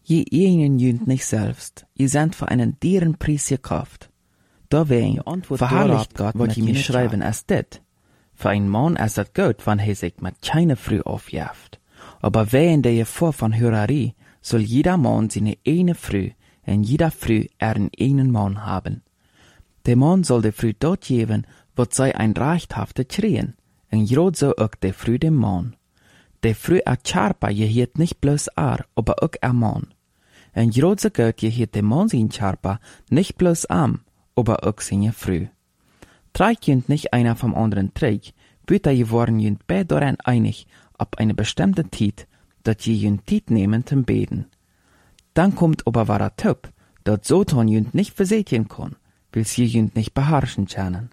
Je ihnen jünt nicht selbst, je sind für einen deeren Preis gekauft. Da wegen verherrlicht Gott, wat je mir schreiben als dit. Für einen Mann ist das gut, wenn er sich mit keine Früh aufjaft. Aber wegen der Gefahr von Hurerei soll jeder Mann seine eine Früh und jeder Früh einen einen Mann haben. Der Mann soll der Früh dort geben, wat sei ein rechthafte Schrien, und jod so auch der Früh dem Mann. Der Früh a Charpa jehiet nicht bloß aber auch a Mann. Und jod so gut jehiet der Mann sein Charpa nicht bloß aber auch seine Früh. Trägt jünd nicht einer vom anderen Träg, büter geworden jünd beid daran einig, ab eine bestimmte Zeit, dat je jünd Zeit nehmen zum Beten. Dann kommt aber wahrer Töp, dat so ton jünd nicht versätjen kann, will's je jünd nicht beherrschen können.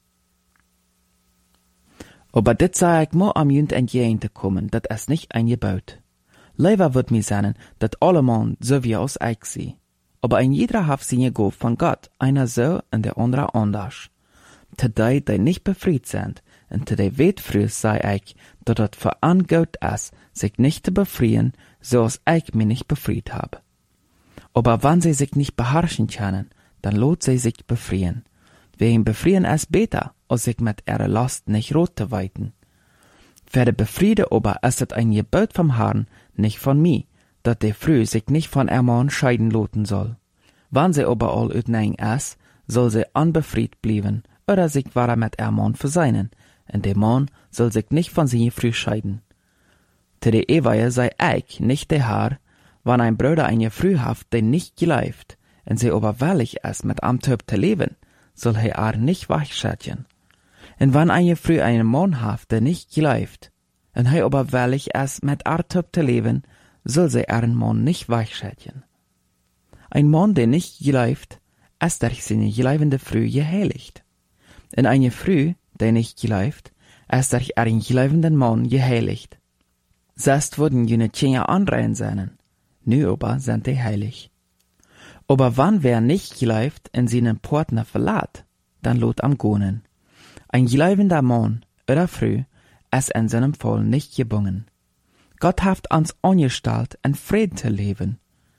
Aber dit sei ich mo am jünd entgegen te kommen, dat es nicht eingebaut. Leider wird mir sagen, dat alle Mann so wie aus ich sie. Aber ein jeder hat seine Gabe von Gott, einer so und der andere anders. Te die nicht befreit sind, und te die weet früh sei ich, dat het für an Gott ist, sich nicht zu befreien, so als ich mich nicht befreit habe. Aber wenn sie sich nicht beherrschen können, dann lohnt sie sich befreien. Wegen befreien ist besser, als sich mit ihrer Last nicht rot zu weiten. Für die Befriede aber ist es ein Gebot vom Herrn, nicht von mir, dat der Früh sich nicht von einem Mann scheiden loten soll. Wenn sie aber all utnein ist, soll sie unbefreit bleiben, oder sich wahrer mit einem Mann verseinen, und der Mann soll sich nicht von seiner Früh scheiden. Zu der Ewehe sei ich, nicht der Herr, wenn ein Bruder eine Früh haft, der nicht geleift, und sie aber willig ist, mit am Töp zu leben, soll er nicht weichschätzen. Und wenn eine Früh einen Mann haft, der nicht geleift, und er aber willig ist, mit am Töp zu leben, soll sie einen Mann nicht weichschätzen. Ein Mann, der nicht geleift, ist durch seine geleivende Früh geheiligt. Und eine Früh, der nicht geleift, ist durch einen geleivenden Mann geheiligt. Sonst würden jene Kinder anreihen sein, nu aber sind die heilig. Aber wann wer nicht geleift in seinen Partner verlässt, dann lot am Gonen. Ein geleivender Mann oder Früh ist in seinem Fall nicht gebunden. Gott hat uns angestellt, in Frieden zu leben.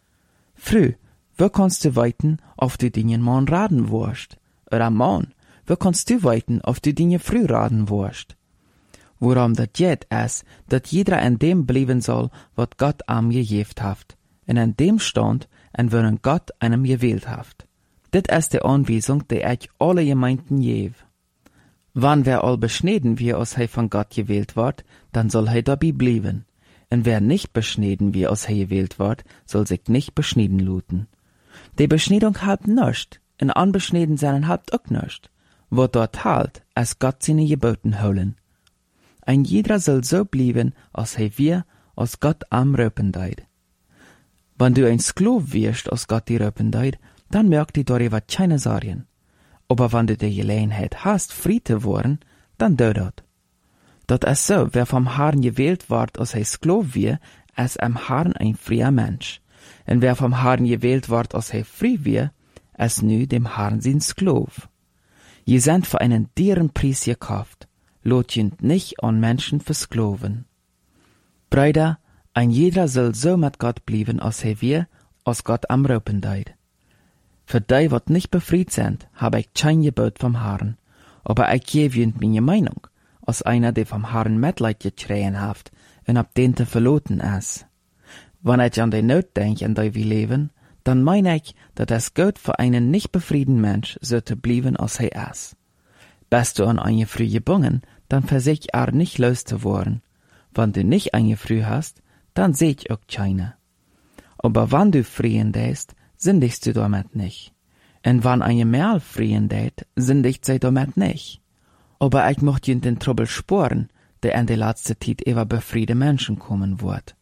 Früh, wo kannst du weiten, auf die Dinge Mann raten wirst? Oder Mann, wo kannst du weiten, auf die Dinge früh raten wirst? Worum das geht, ist, dass jeder in dem bleiben soll, was Gott am gegeben hat, und in dem Stand, in worin Gott einem gewählt hat. Dit ist die Anweisung, die ich alle Gemeinden gebe. Wann wer all beschneden wie aus he von Gott gewählt wird, dann soll he dabei bleiben. Und wer nicht beschneden wie aus he gewählt wird, soll sich nicht beschneden luten. Die Beschneidung hat nischt, und anbeschneden seinen hat auch nischt. Wo dort halt, als Gott seine Geboten holen. Ein jeder soll so bleiben, als he wir, als Gott am Röpen deit. Wenn du ein Sklav wirst, als Gott die Röpen deit, dann merkt die darüber keine Sorgen. Aber wenn du die Gelegenheit hast, frei zu werden, dann do dat. Dat ist so, wer vom Herrn gewählt wird, als he Sklav wir, ist am Herrn ein freier Mensch. Und wer vom Herrn gewählt wird, als he frei wir, ist nu dem Herrn sein Sklav. Je sind für einen deeren Preis gekauft, lot jünd nicht an Menschen versklaven. Brüder, ein jeder soll so mit Gott bleiben, als he wir, als Gott am Röpen deit. Für die, wat nicht befreit sind, habe ich kein Gebot vom Herrn, aber ich gebe jünd meine Meinung, als einer, der vom Herrn Mitleid geschreien hat und ab den te verloten ist. Wenn ich an die Not denk, in der wir leben, dann meine ich, dass es gut für einen nicht befriedenen Mensch so zu bleiben, als er ist. Bist du an eine Früh gebunden, dann versich nicht loszuwerden. Wenn du nicht eine Früh hast, dann seh ich auch keine. Aber wenn du frieren däst, sündigst du damit nicht. Und wenn eine Merl frieren dät, sündigt sie damit nicht. Aber ich möchte den Trouble sporen, der in der letzten Zeit über befriedene Menschen kommen wird.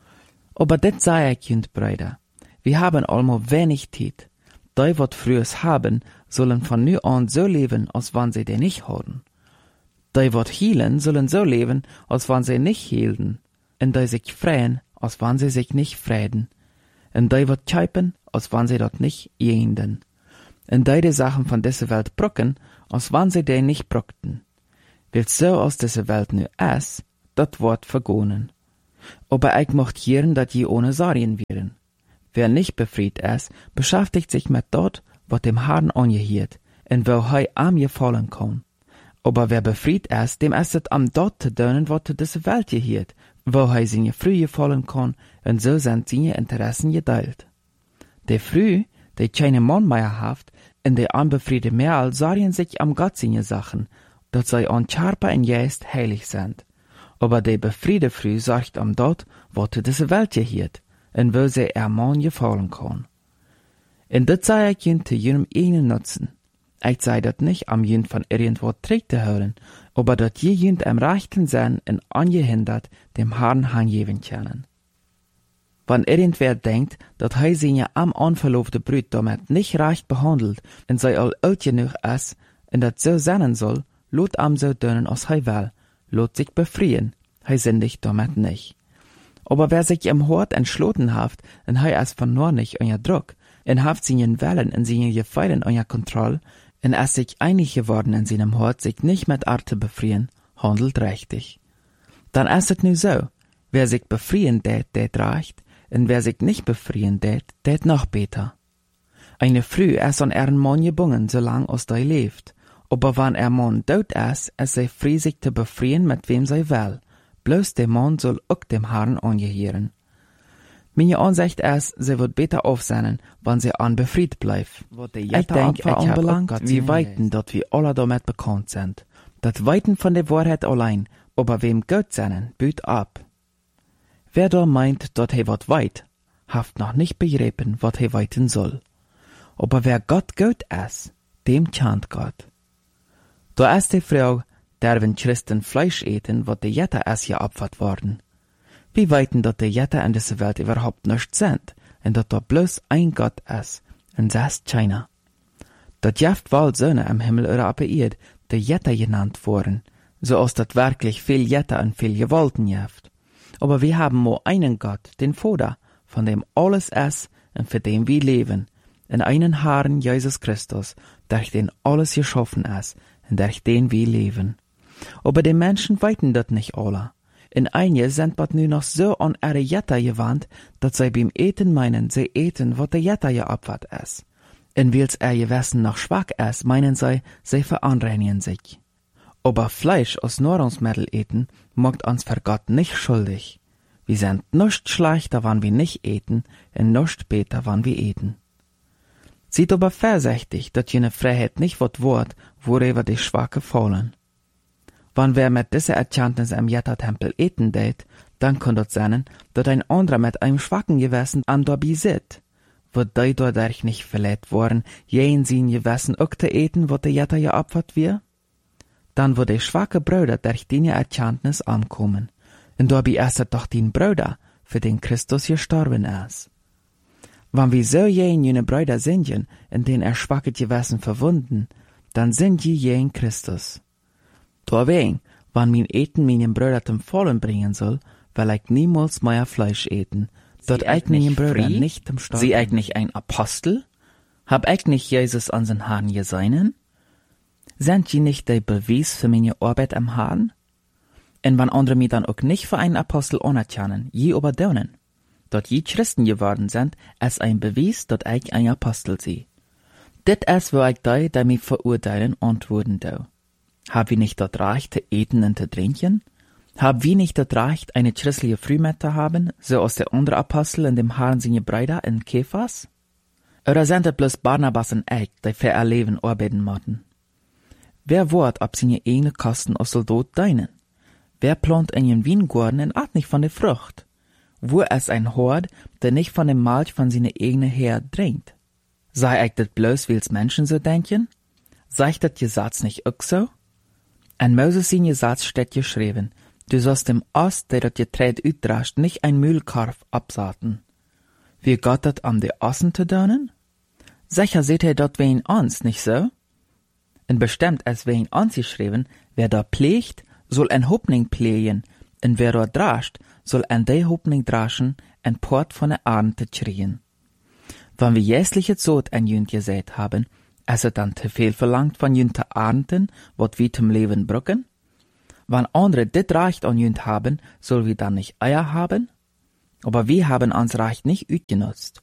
Aber das sei ich, jünd Brüder. Wir haben allmo wenig Zeit. Die, wat frühes haben, sollen von nu an so leben, als wenn sie den nicht haben. Die, wat hielen, sollen so leben, als wenn sie nicht hielten. Und die sich freien, als wenn sie sich nicht freiden. Und die, wat tscheipen, als wenn sie dort nicht jehenden. Und die Sachen von dieser Welt brücken, als wenn sie den nicht brückten. Weil so aus dieser Welt nu ist, dat wird vergonen. Aber ich mocht hören, dat je ohne Sorgen wären. Wer nicht befried ist, beschäftigt sich mit dort, wat dem Herrn angehiert, en wo hei am gefallen kann. Aber wer befried ist, dem ist es am dort te dönen, wat diese Welt gehiert, wo hei seine Früh gefallen kann, en so sind seine Interessen geteilt. Die Früh, die keine Mann mehr haft, en die unbefriede Merl sorgen sich am Gott seine Sachen, dat sei an Charpa en Geist heilig sind. Aber die befriede Früh sorgt am dort, wat diese Welt gehiert, en wo sie Mann gefallen kann. En dit sei ich jün te jenem einen nutzen. Ich sei dat nicht am jün von irgendwo trägt te houden, aber dat je jün am rechten Sinn en angehindert dem Herrn hangeben können. Wenn irgendwer denkt, dat hij seine am unverlobte Brüd damit nicht recht behandelt en sei al alt genug is en dat so sein soll, lot am so dönen als hij will, lot sich befriehen, hij sündigt damit nicht. Aber wer sich im Hort entschlossen haft, en hij is von nur nicht euer Druck, en haft seinen Wellen en seine Gefallen euer Kontroll, en es sich einig geworden in seinem Hort, sich nicht mit Arte befriehen, handelt richtig. Dann ist es nu so, wer sich befriehen tät reicht, en wer sich nicht befriehen tät noch besser. Eine Früh ist an ihren Mann gebungen, solang als der lebt, aber wenn Mann tot ist sie frei sich zu befriehen, mit wem sie will, bloß der Mann soll auch dem Herrn angehören. Meine Ansicht ist, sie wird besser aufsehen, wenn sie unbefriedet bleibt. Ich denke, ich anbelangt, wie weiten dort wir alle damit bekannt sind. Das Weiten von der Wahrheit allein, aber wem Gott seinen, büt ab. Wer da meint, dort he wat weit, haft noch nicht begriffen, wat he weiten soll. Aber wer Gott ist, dem chant Gott. Da ist die Frau, der wenn Christen Fleisch eten, wat die Jette es ja abfahrt worden. Wie weiten dort die Jette in dieser Welt überhaupt nicht sind, und dort da bloß ein Gott ist, und das ist China. Dort jaft wohl Söhne am Himmel oder ab Erd, die Jette genannt worden, so als dort wirklich viel Jette und viel Gewalten jaft. Aber wir haben nur einen Gott, den Vater, von dem alles ist und für den wir leben, in einen Herrn Jesus Christus, durch den alles geschaffen ist und durch den wir leben. Aber die Menschen weiten das nicht alle. In einige sind bald nu noch so an ihre Jetta gewandt, dass sie beim Eten meinen, sie eten, was der Jetta ja abwart ist. Und weil's ihr Gewissen noch schwach ist, meinen sie veranreinigen sich. Aber Fleisch als Nahrungsmittel eten, macht uns für Gott nicht schuldig. Wir sind nicht schlechter, wann wir nicht eten, und nicht besser, wann wir eten. Seid aber vorsichtig, dass jene Freiheit nicht wird, worüber die Schwache fallen. Wenn wer mit dieser Erkenntnis am Jetta-Tempel eten tät, dann kann das sein, dass ein anderer mit einem schwachen Gewissen an dabei sitzt. Wird die dadurch nicht verletzt worden, jen sein Gewissen auch zu eten, was der Jetta ja abwart wir? Dann wird die schwache Brüder durch die Erkenntnis ankommen. Und dabei ist es doch den Brüder, für den Christus gestorben ist. Wenn wir so jene Brüder sind, in denen schwache Gewissen verwunden, dann sind jen Christus. Deswegen, wenn mein Eten meinen Brüder zum Fallen bringen soll, will ich niemals mehr Fleisch eten, dort ich meinen Brüder nicht zum Sterben. Sie ich nicht ein Apostel? Hab ich nicht Jesus an den Herrn geseinen? Sind die nicht der Beweis für meine Arbeit am Herrn? Und wenn andere mich dann auch nicht für einen Apostel anerkennen, je überdaunen, dort je Christen geworden sind, ist ein Beweis, dass ich ein Apostel sei. Dit ist, wo ich die mich verurteilen, antworten do. Hab wir nicht das Recht zu eten und zu trinken? Hab wir nicht das Recht, eine christliche Frühmette zu haben, so als der andere Apostel in dem Herrn seine Brüder in Kephas? Oder sind es bloß Barnabas und ich, die für ihr Leben arbeiten müssen? Wer wird ab seine eigene Kosten als Soldat dienen? Wer plant in den Weingarten und at nicht von der Frucht? Wo ist ein Hort, der nicht von dem Milch von seiner eigenen Herr trinkt? Sei ich das bloß, weil's Menschen so denken? Sei ich das Gesetz nicht auch so? An Moses sein Gesetz steht geschrieben, du sollst dem Ost, der das Getreide uitdrascht, nicht ein Mühlkarf absaaten. Wie Gott dat am de Ossen zu dönen? Sicher seht ihr dort wen uns, nicht so? Und bestimmt es wen uns geschrieben, wer da pflegt, soll ein Hopning pflegen, und wer da drascht, soll ein de Hopning draschen, ein Port von der Ernte kriegen. Wenn wir jährliche Zot ein Jünd gesät haben, ist es dann zu viel verlangt von Jünd Ernten, wat wir zum Leben brücken? Wenn andere dit Recht an Jünd haben, soll wir dann nicht Eier haben? Aber wir haben uns Recht nicht utgenutzt.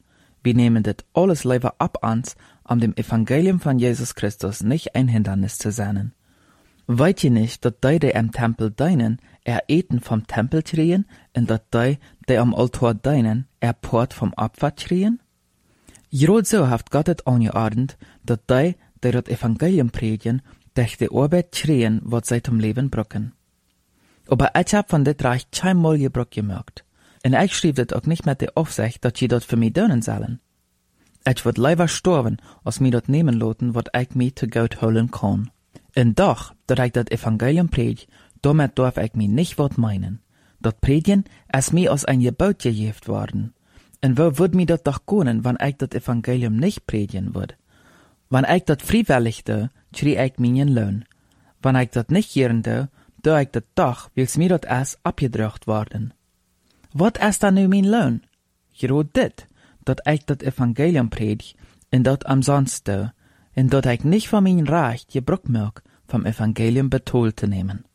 Wir nehmen dit alles lieber ab ans, um dem Evangelium von Jesus Christus nicht ein Hindernis zu sein. Weet je nicht, dat die am Tempel dienen, eten vom Tempel kriegen, und dat die am Altar dienen, Port vom Opfer kriegen? Gerade so hat Gott het angeordnet, dat die dat Evangelium predigen, durch die Arbeit kriegen, wat sie zum Leben brauchen. Aber ich hab von dit Reich keinmal Gebrauch gemerkt. Und ich schrieb dit auch nicht mit der Aufsicht, dat je dat für mich tun sollen. Ich würd lieber sterben, als mir dat nehmen lassen, wat ich mir zu Gott holen kann. Und doch, dat ich dat Evangelium predige, damit darf ich mir nicht wat meinen. Dat Predigen ist mir aus ein Gebot gegeben worden. Und wo würd mir dat doch können, wenn ich dat Evangelium nicht predigen würd? Wenn ich dat freiwillig tue, krieg ich meinen Lohn. Wenn ich dat nicht gern tue ich dat doch, wils mir dat erst abgedrückt worden. Wat ist da nu mein Lohn? Gerade dit, dat ich dat Evangelium predige, und dat umsonst tue, und dat ich nicht von mein Recht Gebrauch mag, vom Evangelium betont zu nehmen.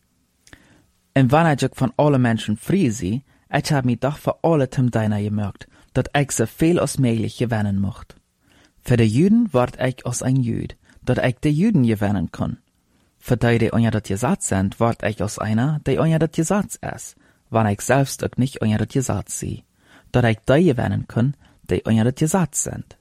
Und wenn ich auch von allen Menschen frei sie, ich hab mich doch für alle zum Deiner gemerkt, dat ich so viel als möglich gewinnen mocht. Für die Juden ward ich als ein Jüd, dat ich die Juden gewinnen kann. Für die unter dat Gesetz sind, ward ich als einer, der unter dat Gesetz ist, wenn ich selbst auch nicht unter dat Gesetz sie, dat ich die gewinnen kann, die unter dat Gesetz sind.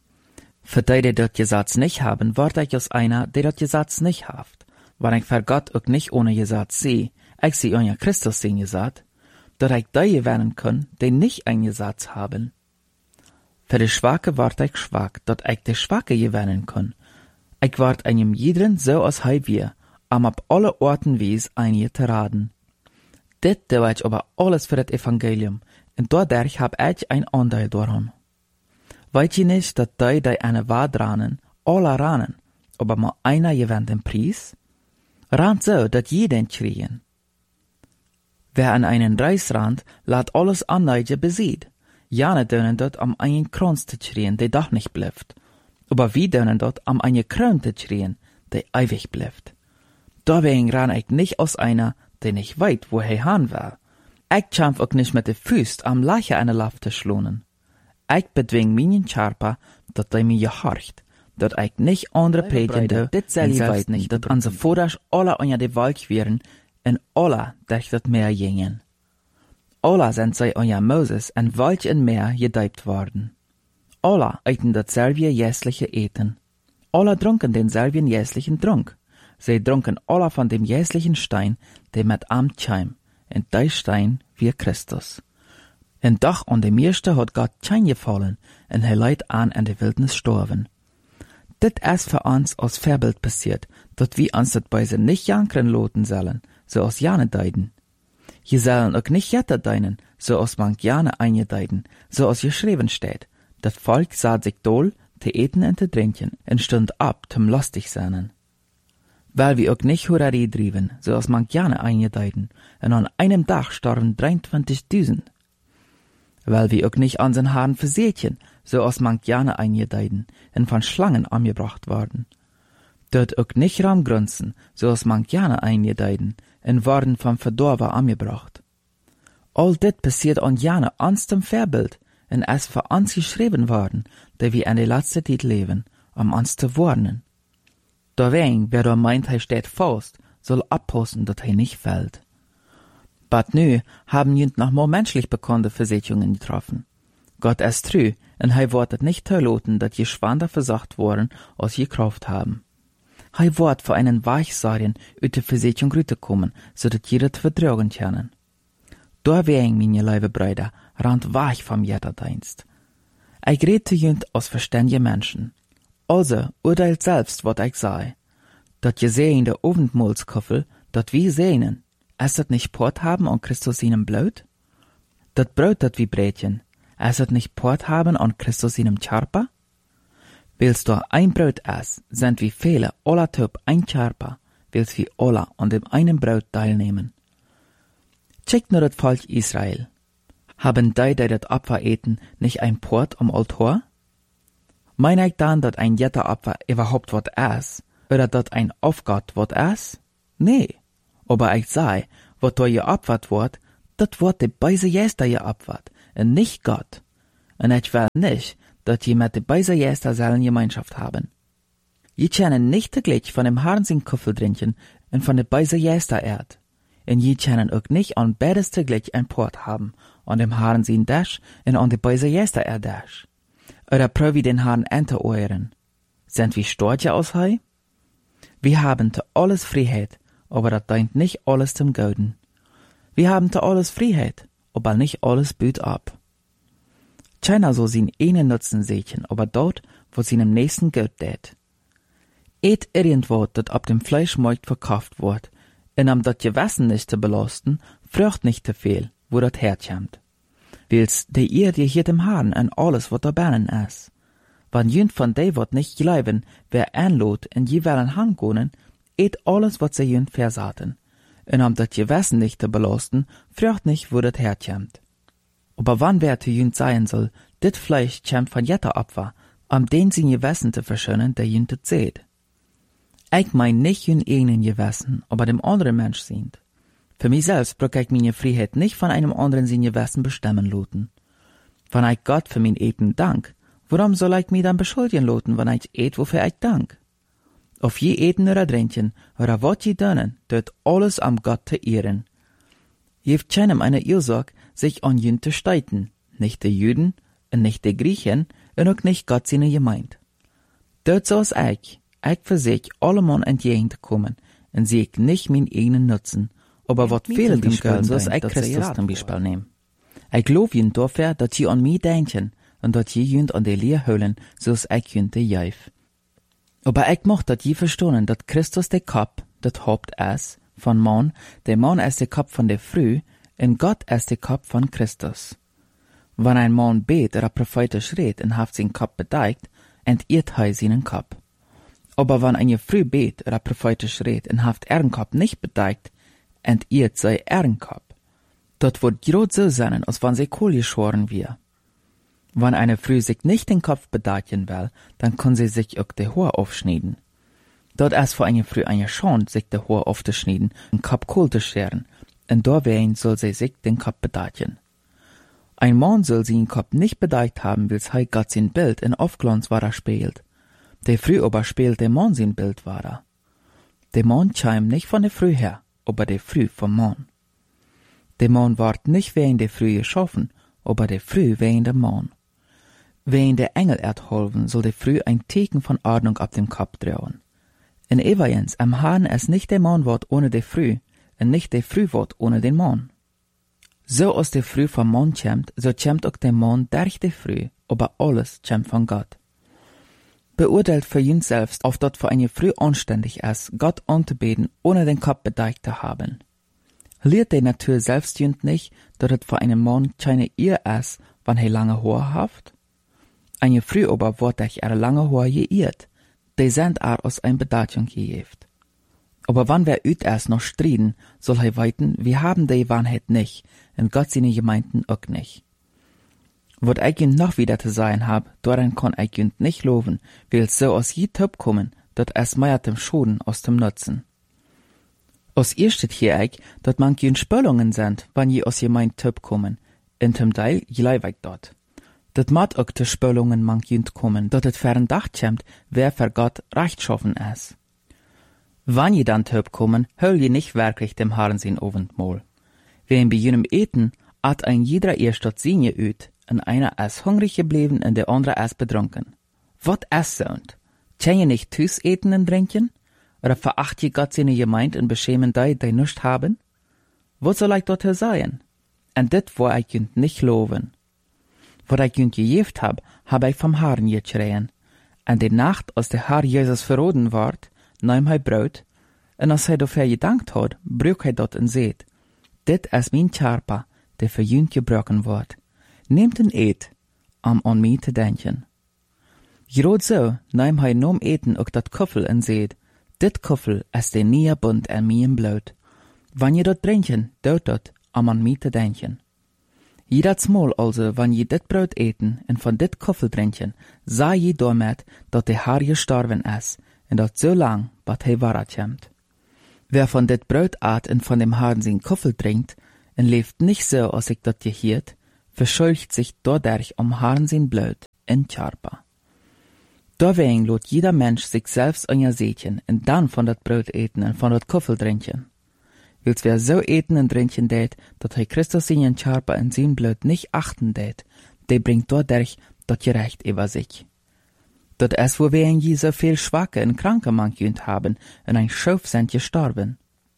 Für die dat Gesetz nicht haben, ward ich als einer, der dat Gesetz nicht haft, wenn ich für Gott auch nicht ohne Gesetz sie, ich sie unter Christus sehen gesagt, dat ich die gewinnen kann, die nicht ein Gesetz haben. Für die Schwache ward ich schwach, dat ich die Schwache gewinnen kann. Ich ward einem jeden so als wir, ab alle Orten wies einige zu raten. Dit tue ich aber alles für das Evangelium, und dadurch hab ich ein Anteil daran. Weet je nicht, dat die eine Wahrheit ranen, alle ranen, aber mal einer gewinnt den Preis? Rand so, dat jeden kriegen. Wer an einen Reis rannt, lässt alles andere besieht. Jane dönen dort einen Kranz zu schreien, der doch nicht bleibt. Aber wir dönen dort eine Krone zu schreien, der ewig bleibt. Deswegen ran ich nicht aus einer, der nicht weit, wo han war. Ich kämpf auch nicht mit den Füßen am Leiche eine Lauf zu schlonen. Ich bedwing meinen Charpa, dat mir gehorcht, dat ich nicht andere predigen, dit selli weiß nicht, dat unsere Vordersch alle unter die Wolk wären, en alle durch dat Meer gingen. Alle sind sie unter Moses en Wolk in Meer gedeibt worden. Alle eiten dasselbe jässliche Eten. Alle trunken denselben jässlichen Trunk. Sie trunken alle von dem jässlichen Stein, der mit am Tscheim, und der Stein wie Christus. Und doch an dem ersten hat Gott kein gefallen, und leidt an in der Wildnis sterben. Dit ist für uns als Vorbild passiert, dat wir uns dat Beise nicht jankern loten sollen, so als jane deiden. Je sollen auch nicht jetter deinen, so als man jane eingedeiden, so als geschrieben steht. Das Volk sah sich doll, te eten und te trinken, und stund ab zum lustig sein. Weil wir auch nicht Hurerei drieben, so als man jane eingedeiden, und an einem Tag starben 23.000. Weil wir auch nicht an den Haaren versätchen, so als man jane eingedeiden, und von Schlangen angebracht worden. Dort auch nicht Raumgrunzen, so als man jane eingedeiden, und worden vom Verdorber angebracht. All dit passiert an jane ans dem Vorbild, und es für uns geschrieben worden, da wir in der letzten Zeit leben, uns zu warnen. Deswegen, wer da meint, steht fast, soll abpassen, dass nicht fällt. But nu haben jünd noch mal menschlich bekannte Versicherungen getroffen. Gott ist treu, und wird nicht verloten, dass je schwander versagt worden, als je Kraft haben. Wird für einen Weichsarien ut der Versicherung rüberkommen, so dass jeder zu vertragen können. Deswegen, meine liebe Brüder, rand weich vom Jetterdienst. Ich rede zu jünd aus verständigen Menschen. Also, urteilt selbst, wat ich sei. Dat je sehen der Abendmahlskoffel, dat wir sehnen, es dat nicht Port haben an Christus ihnen Blut? Dat Brot, dat wir brätchen, es dat nicht Port haben an Christus ihnen Charpa? Willst du ein Brot essen, sind wie viele, aller Typ ein Charpa, willst wir alle an dem einen Brot teilnehmen. Check nur das Volk Israel. Haben die das Opfer eten, nicht ein Port am Altar? Mein ich dann, dass ein jetter Opfer überhaupt wat ist? Oder dass ein Aufgott wat ist? Nee. Aber ich sei, wat da geopfert wird, dat wird die Beise Jester geopfert, und nicht Gott. Und ich will nicht, dat je met de bijzijester zullen Gemeinschaft haben. Je kennen nicht tegelijk van dem Herrn zijn kuffel drinken en van de bijzijester erd. En je kennen ook nicht an beides tegelijk een poort haben, an dem Herrn zijn dash en an de bijzijester erd dash. Oder prøv den Herrn ente oeren. Sind wir stolz aus hei? Wir haben te alles Freiheit, aber dat deint nicht alles zum Gouden. Wir haben te alles Freiheit, aber nicht alles büt ab. Keiner so sin einen Nutzen sehen, aber dort, wo seinem nächsten Geld dät. Eet irgendwo, dat ab dem Fleischmarkt verkauft wird, en am dat Gewissen nicht zu belasten, frucht nicht te viel, wo dat herkommt. Wils de ihr dir hier dem Herrn an alles, wat da bannen is. Wann jünd von de wat nicht gleiben, wer einlot en je willen hangonen, eet alles, wat sie jünd versaten. En am dat Gewissen nicht zu belasten, frucht nicht, wo dat herkommt. Aber wann wer te jünd sein soll, dit Fleisch kämmt von jetter Opfer, am den sie Gewissen zu verschönen, der jünd het seht. Ich mein nicht jünd einen Gewissen, aber dem anderen Mensch sind. Für mich selbst brauch ich meine Freiheit nicht von einem anderen sein Gewissen bestimmen lassen. Wenn ich Gott für mein Eten dank, warum soll ich mich dann beschuldigen lassen, wenn ich eet, wofür ich dank? Auf je eten oder trinken, oder wat je dönen, tut alles am Gott zu ehren. Jeft keinem eine Ursache, sich an jünd zu streiten, nicht die Juden, und nicht die Griechen, und auch nicht Gott seine Gemeinde. Dort so ist ich für sich allemal entgegenzukommen, und sehe ich nicht mein eigenen Nutzen, aber wat fehlt dem Geld, so ist ich Christus zum Beispiel nehmen. Ich glaub jünd dafür, dass je an mich denken, und dass je jünd an die Lehr hüllen, so ist ich jünd die Jäuf. Aber ich mocht dat je verstehen, dass Christus der Kopf, das Haupt ist, von Mann, der Mann ist der Kopf von der Früh, und Gott ist der Kopf von Christus. Wenn ein Mann bet oder prophetisch redet und haft seinen Kopf bedeckt, entehrt er seinen Kopf. Aber wenn eine Früh bet oder prophetisch redet und haft ihren Kopf nicht bedeckt, entehrt sei ihren Kopf. Dort wird grad so sein, als wenn sie Kohl geschoren wir. Wenn eine Früh sich nicht den Kopf bedecken will, dann kann sie sich auch die Haare aufschneiden. Dort ist für eine Früh eine Chance, sich die Haare aufzuschneiden und Kopf Kohl zu scheren, und dawein soll sie sich den Kopf bedecken. Ein Mann soll seinen Kopf nicht bedeckt haben, weil er Gott sein Bild in Aufglanz war spielt. Der Früh aber spielt der Mann sein Bild war. Der Mann käme nicht von der Früh her, aber der Früh vom Mann. Der Mann ward nicht wegen der Früh geschaffen, aber der Früh wegen der Mann. Wegen der Engel erdholven soll der Früh ein Teken von Ordnung ab dem Kopf trauen. In Evajens am Herrn es nicht der Mann wort ohne der Früh, und nicht der Früh wort ohne den Mann. So aus der Früh vom Mann kämmt, so kämmt auch der Mann durch der Früh, aber alles kämmt von Gott. Beurteilt für ihn selbst, auf dort für eine Früh anständig ist, Gott anzubeten, ohne den Kopf bedeckt zu haben. Lehrt der Natur selbst jünd nicht, dass es für einen Mann keine Ehe ist, wenn er lange Haare haft? Eine Früh aber wird durch ihre lange Haare geirrt, die sind aus ein Bedeckung gejeft. Aber wann wer üt erst noch striden, soll er weiten, wir haben die Wahrheit nicht, und Gott seine Gemeinden auch nicht. Wat ich jünd noch wieder zu sagen hab, daran kann ich jünd nicht loben, weil so aus je Töp kommen, dat es mehr dem Schoden aus dem Nutzen. Aus ihr steht hier ich, dat man jünd Spöllungen sind, wann je aus Gemeinde Töp kommen, in dem Teil gleiweg dort. Dat mat auch te Spöllungen man jünd kommen, dat et fern Dacht kämmt, wer für Gott rechtschaffen ist. Wann je dann Töp kommen, höll je nicht wirklich dem Herrn sein Abendmahl. Wem bei jenem Eten, hat ein jeder erst dort Sinje üt, und einer ist hungrig geblieben und der andere ist betrunken. Wat ist sound? Kann je nicht Tüß eten und trinken? Oder veracht je Gott seine Gemeinde und beschämen die nicht haben? Was soll ich dort sagen? Und dit wo ich jünd nicht loben. Wat ich jünd gejeft hab ich vom Herrn geschreien. Und die Nacht, als der Herr Jesus verroden ward, nahm er Brot, und als er dafür gedankt hat, brüch er dort und seht, dit ist mein Körper, der für jünd gebrochen wird. Nehmt en eet, an mich zu denken. Grad so nahm er nom eten auch dat Kuffel und seht, dit Kuffel ist der neue Bund an mir im Blut. Wann je dort trinken, dort an mich zu denken. Jedes Mal also, wann je dit Brot eten und von dit Kuffel trinken, sah je damit, dat der Herr gestorben ist, und dat so lang, bat er wahrheit kommt. Wer von dit Brot at und von dem Herrn sein Kuffel trinkt, und lebt nicht so, als ich dat gehiert, verschuldigt sich dadurch Herrn sein Blut. in Charpa. Deswegen lot jeder Mensch sich selbst an ihr Sätchen und dann von dat Brot eten und von dat Kuffel trinken. Wils wer so eten und trinken dät, dat hij Christus in Charpa in sein Blut nicht achten dät, der bringt dadurch dat Gerecht über sich. Dat es, wo wir in je so viel Schwache und Kranke manchünd haben, und ein Schuf sind gestorben.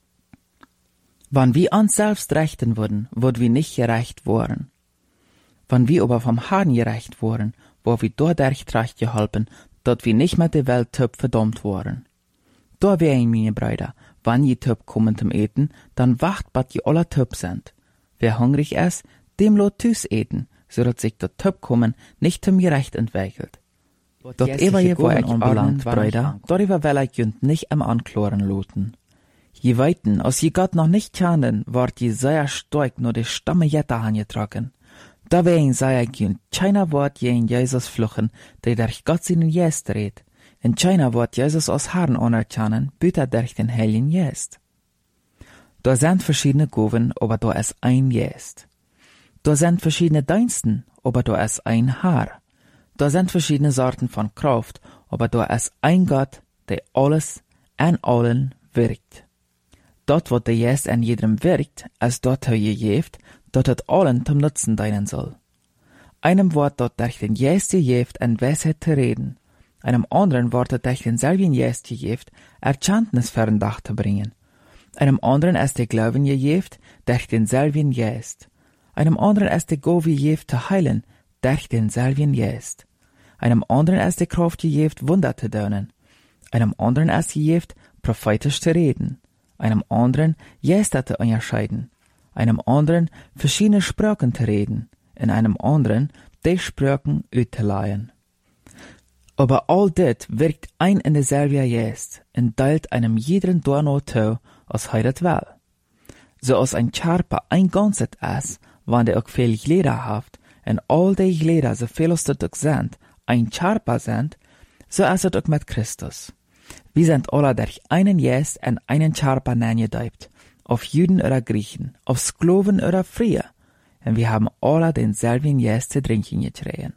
Wann wir uns selbst rechten würden, würd wir nicht gerecht worden. Wann wir aber vom Herrn gerecht worden, wo wir dadurch recht geholpen, dat wir nicht mit der Welt töp verdammt worden. Da wären meine Brüder, wann je töp kommen zum Eten, dann wacht, bat je alle töp sind. Wer hungrig ist, dem lot tüs eten, so dat sich dat töp kommen nicht zum Gerecht entwickelt. Dat ewer je wo ich anbelangt, Brüder, darüber will ich jünd nicht am Ankloren loten. Je weiten, als je Gott noch nicht kennen, ward je sehr stark nur die Stamme Jetta angetragen. Da wegen sei ich jünd, keiner Wort je in Jesus fluchen, der durch Gott seinen Jest redet. In keiner Wort Jesus als Herrn anerkennen, büter durch den Heiligen Jest. Da sind verschiedene Goven, aber da ist ein Jest. Da sind verschiedene Diensten, aber da ist ein Herr. Da sind verschiedene Sorten von Kraft, aber da ist ein Gott, der alles an allen wirkt. Dort, wo der Jest an jedem wirkt, als dort er gejeft, dort het allen zum Nutzen dienen soll. Einem Wort dort durch den Jest gejeft an Weisheit zu reden, einem anderen Wort dort durch denselben Jest gejeft, Erkenntnis verndach zu bringen, einem anderen ist der Glauben gejeft, durch denselben Jest, einem anderen ist der Gove gejeft zu heilen, durch denselben Jest, einem anderen ist die Kraft gejeft, Wunder zu tun, einem anderen ist gejeft, prophetisch zu reden, einem anderen Jester zu unterscheiden, einem anderen verschiedene Sprachen zu reden, in einem anderen die Sprachen auszuleihen. Aber all dit wirkt ein in derselbe Jest und teilt einem jeden Dorno zu, als er das will. So als ein Charpa ein Ganzes ist, wann der auch viel Glieder haft, und all die Glieder, so viel als das auch sind, ein Charpa sind, so ist es auch mit Christus. Wir sind alle durch einen Jest und einen Charpa neingedeibt, auf Juden oder Griechen, auf Sklaven oder Freie, und wir haben alle denselben Jest zu trinken getrunken.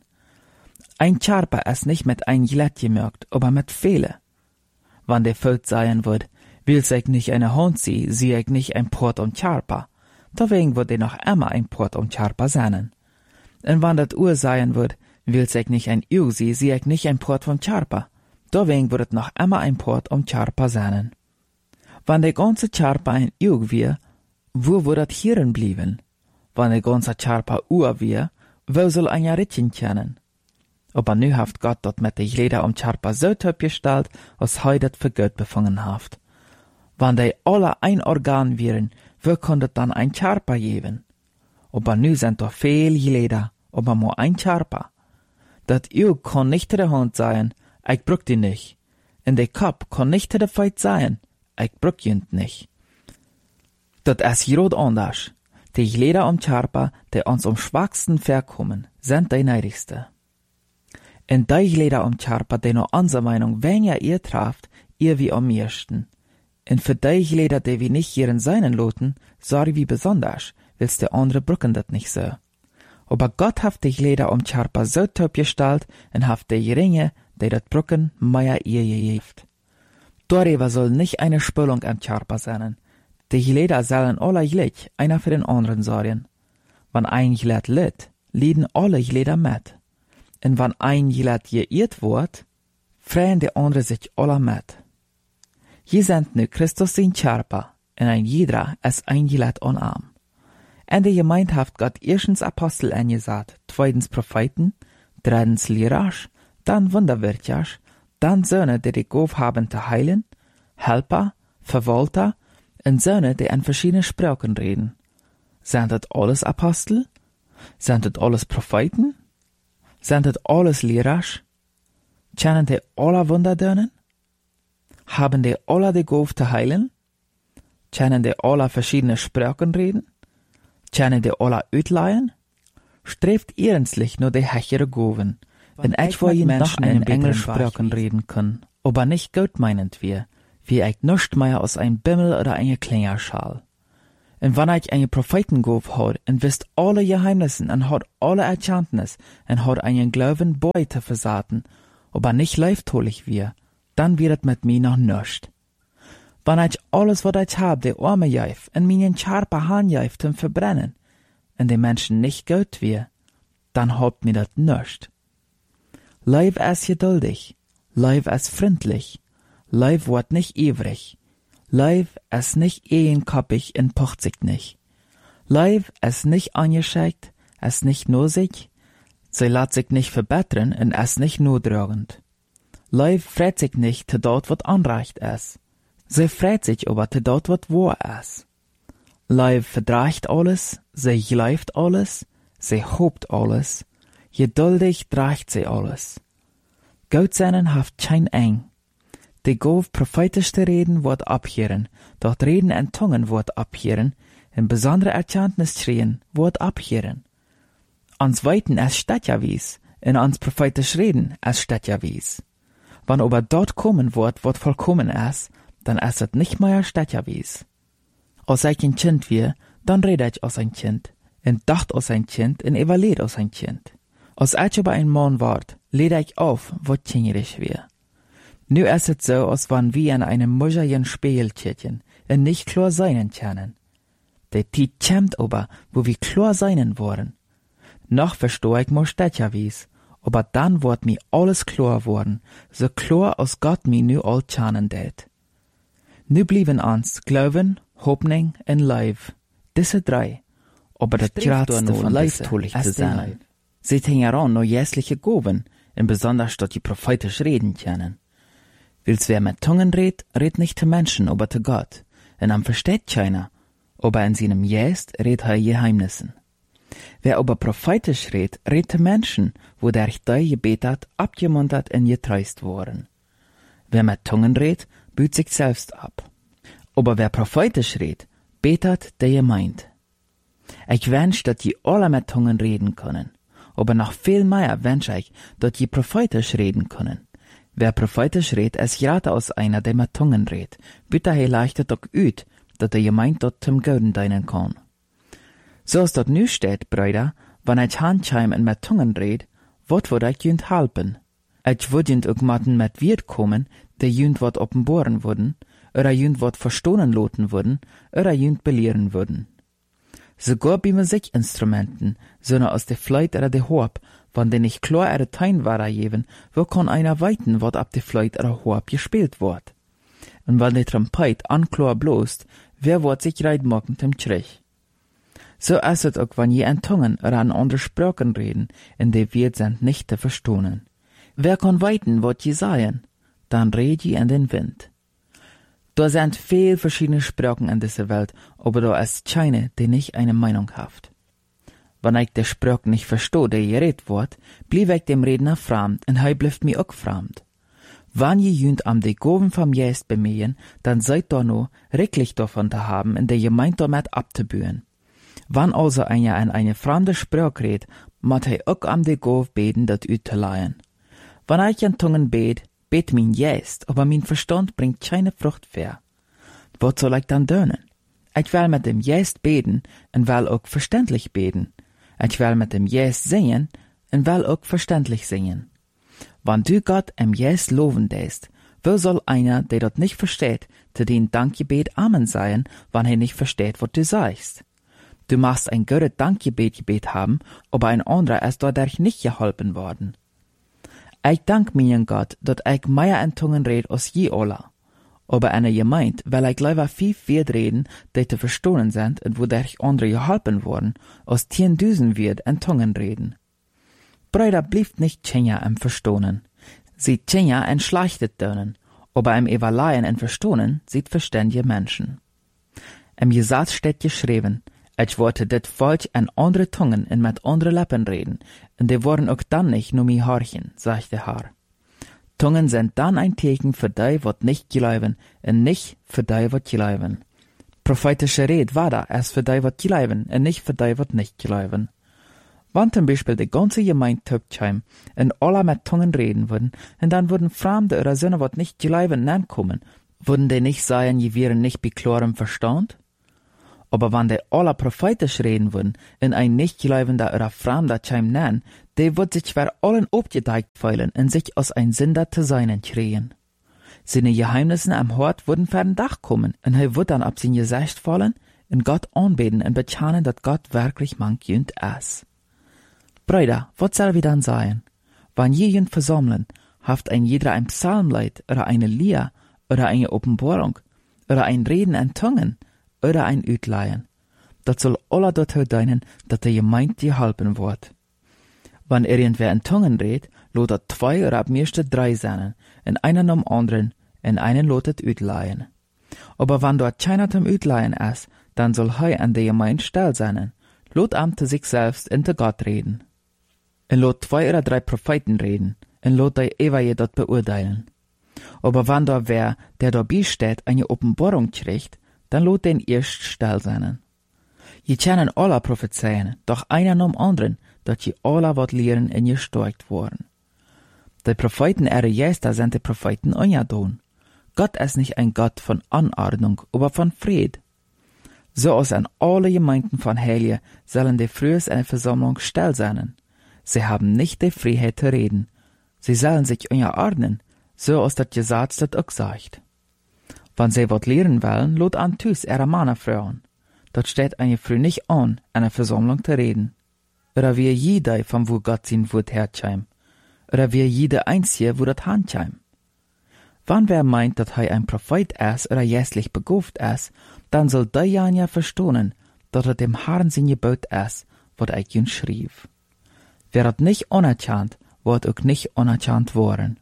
Ein Charpa ist nicht mit ein Glatt gemerkt, aber mit viele. Wann der Volk sein wird, will ich nicht eine Hand sie ich nicht ein Port und Charpa, deswegen wird er noch immer ein Port und Charpa sein. Und wann das Uhr sein wird, will ich nicht ein Uhr sie ich nicht ein Port von Charpa, deswegen wird es noch immer ein Port und Charpa sein. Wann der ganze Charpa ein Uhr wir, wo wird das hierin blieben? Wann der ganze Charpa Uhr wir, wo soll ein Rittchen kennen? Aber nu haft Gott dort mit de Glieder Charpa so töp gestellt, als hei dat für Gott befangen haft. Wann die alle ein Organ wären, wo konnte dann ein Charpa geben? Aber nu sind doch viel Glieder, aber nur ein Charpa. Dat Auge kann nicht der Hand sein, ich brück die nicht. In de Kopf kann nicht der Feit sein, ich brück jünd nicht. Dat ist grad anders. Die Glieder Charpa, die uns schwachsten verkommen, sind die neidigste. In die Glieder Charpa, die nur unsere Meinung weniger ihr traft, ihr wie am meisten. Und für die Glieder, die wir nicht hierin seinen loten, sorry wie besonders, willst der andere brücken dat nicht so. Aber Gott hat die Glieder Charpa so top gestellt und hat die geringe, die dat brücken, mehr ihr gegeft. Darüber soll nicht eine Spülung Charpa sein. Die Glieder sollen alle gleich, einer für den anderen sorgen. Wenn ein Glied litt, lieden alle Glieder mit. Und wenn ein Glied geirrt wird, freuen die anderen sich alle mit. Je sind nu Christus in Charpa, und ein jeder ist ein Glied an Arm. In der Gemeinde hat Gott erstens Apostel angesagt, zweitens Propheten, drittens Lehrer, dann Wunderwirker, dann Söhne, die Gabe haben zu heilen, Helfer, Verwalter und Söhne, die an verschiedenen Sprachen reden. Sind das alles Apostel? Sind das alles Propheten? Sind das alles Lehrer? Kennen die alle Wunder dürnen? Haben die alle die Gabe zu heilen? Kennen die alle verschiedene Sprachen reden? Kennen die alle uitleihen? Streeft ernstlich nur die hechere Gaben. Und ich will Menschen in Englischsprachen reden können, aber nicht gut meinend wie ich nicht mehr aus einem Bimmel oder einer Klingerschal. En wanneer ik een Prophetengolf houd, en wist alle Geheimnissen, en had alle Erkenntnis, en had einen Glauben bei te versaten, aber nicht leiftolig wir, dann wird het met mij nog nichts. Wanneer ik alles wat ik heb, de Arme geef, en mijn scharpe Hand geef, te verbrennen, en de Menschen nicht gut wir, dann habt mir dat nichts. Leib es geduldig, leib es freundlich, leib wordt nicht ivrig, leib es nicht ehenkoppig en pocht sich nicht. Leib es nicht angeschickt, es nicht nosig, sie lässt sich nicht verbessern en es nicht notdragend. Leib freut sich nicht te dort wat anrecht es, sie freut sich aber te dort wat wahr es. Leib verdraagt alles, sie gleift alles, sie hoopt alles, geduldig draagt sie alles. Goud zijn haft kein eng. De gov prophetischste reden wordt abheren, dort reden en tongen wordt abheren, en besondere Erkenntnis schrien wordt abheren. Ans weiten es steht ja wies, en ans prophetisch reden es steht ja wies. Wann aber dort kommen wird, wat vollkommen es, dann es het nicht mehr steht ja wies. Als ich ein Kind wie, dann rede ich als ein Kind, en dacht als ein Kind, en evalueert als ein Kind. Als ich aber ein Mann ward, lede ich auf, wat kingerig wie. Nu ist es so, als wann wir in einem muscheligen Spiegeltierchen en nicht klar seinen können. De Tiet kämmt aber, wo wir klar seinen wollen. Noch versteh ich muss das ja wies, aber dann wird mir alles klar worden, so klar als Gott mir nu all kennen det. Nu blieben uns Glauben, Hoffnung en Leib. Diese drei. Aber das Gradste von leibtolig zu sein. Sie hängen an no jässliche Goben, en besonders dort die prophetisch reden können. Wils wer mit Tungen red nicht zu Menschen, aber zu Gott. En am versteht keiner, aber in seinem Jäst red er Geheimnissen. Wer aber prophetisch red zu Menschen, wo der die gebetet, abgemuntert en getreust worden. Wer mit Tungen büht sich selbst ab. Aber wer prophetisch betet der Gemeinde. Ich wünsch, dass die alle mit Tungen reden können. Aber noch viel mehr wünsch ich, dass die prophetisch reden können. Wer prophetisch es gerade aus einer, der mit Tungen bitte er leichtet doch üt, dass der Gemeinde dort zum Göden dienen kann. So als dort nu steht, Brüder, wenn ich handscheim en mit Tungen wat würd ich jünd helpen? Ich würd jünd auch mit Wirt kommen, der jünd wat offenbaren würden, oder jünd wat verstohlen loten würden, oder jünd belehren würden. Sogar bei Musikinstrumenten, sondern aus der Flöte oder der Horb, wann den nicht klar ihre Teinware geben, wo kann einer weiten, wat ab der Flöte oder Horb gespielt wird. Und wenn der Trompet anklar bloßt, wer wird sich reitmachen zum Trich. So ist es auch, wenn je an Tungen oder an andere Sprachen reden, in der wir sind nicht zu verstohlen. Wer kann weiten, wat je sagen? Dann red je in den Wind. Da sind viel verschiedene Sprachen in dieser Welt, aber da ist keine, die nicht eine Meinung hat. Wenn ich die Sprache nicht verstehe, die geredet wird, blieb ich dem Redner fremd, und er bleibt mir auch fremd. Wenn je jünd am die Goven vom Jäst bemühen, dann seid da nur wirklich davon zu haben, in der Gemeinde damit abzubühen. Wenn also einer an eine fremde Sprache redet, muss er auch am die Gov beten, dat ut zu leihen. Wenn ich an Tungen bet mein Jäst, aber mein Verstand bringt keine Frucht fair. Was soll ich dann tun? Ich will mit dem Jäst beten und will auch verständlich beten. Ich will mit dem Jäst singen und will auch verständlich singen. Wenn du Gott im Jäst loben lässt, wo soll einer, der dort nicht versteht, zu den Dankgebet Amen sagen, wenn er nicht versteht, was du sagst? Du machst ein gutes Dankgebet haben, aber ein anderer ist dadurch nicht geholfen worden. Ich dank meinen Gott, dass ich mehr in Tungen red als je alle. Aber eine Gemeinde will ich lieber 5 Wörter reden, die zu verstehen sind und wodurch andere geholfen worden, als 10.000 Wörter in Tungen reden. Brüder blieft nicht tschenja im Verstohnen. Sie tschenja en schlechtet dönen, aber im Evaluieren en Verstohnen sieht verständige Menschen. Im Gesetz steht geschrieben, ich wollte dit Volk an andere Tungen und mit andere Lippen reden, und die wollen auch dann nicht nur mi horchen, sagt der Herr. Tungen sind dann ein Zeichen für die, wat nicht glauben, und nicht für die, wat glauben. Prophetische Red war da erst für die, wat glauben, und nicht für die, wat nicht glauben. Wenn zum Beispiel die ganze Gemeinde töpfheim und alle mit Tungen reden würden, und dann würden Fremde oder Söhne, wat nicht glauben, nankommen, würden die nicht sagen, je wären nicht bei klarem Verstand? Aber wann de alle prophetisch reden würden, in ein nicht-gläubender oder fremder Scheim nennen, der wird sich für allen aufgedeckt fühlen und sich aus ein Sünder zu seinen kriegen. Seine Geheimnisse am Hort würden für den Dach kommen, und er wird dann ab sein Gesicht fallen und Gott anbeten und bekennen, dass Gott wirklich manch jünd ist. Brüder, was soll wir dann sagen? Wenn je jünd versammeln, haft ein jeder ein Psalmlied oder eine Lied oder eine Offenbarung oder ein Reden in Zungen oder ein Utleihen. Das soll alle dazu dienen, dass der Gemeinde geholfen wird. Wenn irgendwer in Zungen redet, lotet 2 oder ab meiste 3 sein, in einen am anderen, in einen lotet Utleihen. Aber wenn dort keiner zum Utleihen ist, dann soll er an der Gemeinde still sein, lot am zu sich selbst und zu Gott reden. Und lot 2 oder 3 Propheten reden, und lot der Evaje dort beurteilen. Aber wenn da wer, der dabei steht, eine Offenbarung kriegt, dann lot den erst still sein. Je kennen alle prophezeien, doch einer nom anderen, dat je alle wat lehren en gestärkt worden. Die Propheten Jester sind die Propheten ungedon. Gott ist nicht ein Gott von Anordnung, aber von Fried. So als an alle Gemeinden von Heiligen sollen die frühes eine Versammlung still sein. Sie haben nicht die Freiheit zu reden. Sie sollen sich unterordnen, so als das Gesetz das auch sagt. Wenn sie wat lehren wollen, lot an Tüs ihre Männer frauen. Dort steht eine Frau nicht an, eine Versammlung zu reden. Oder wie jeder, von wo Gott sein Wort herkäm. Oder wie jeder Einzige, wo das handkäm. Wenn wer meint, dass er ein Prophet ist oder jässlich begabt ist, dann soll der ja verstehen, dass er dem Herrn sein Gebot ist, was er ihn schrieb. Wer das nicht anerkannt, wird auch nicht anerkannt worden.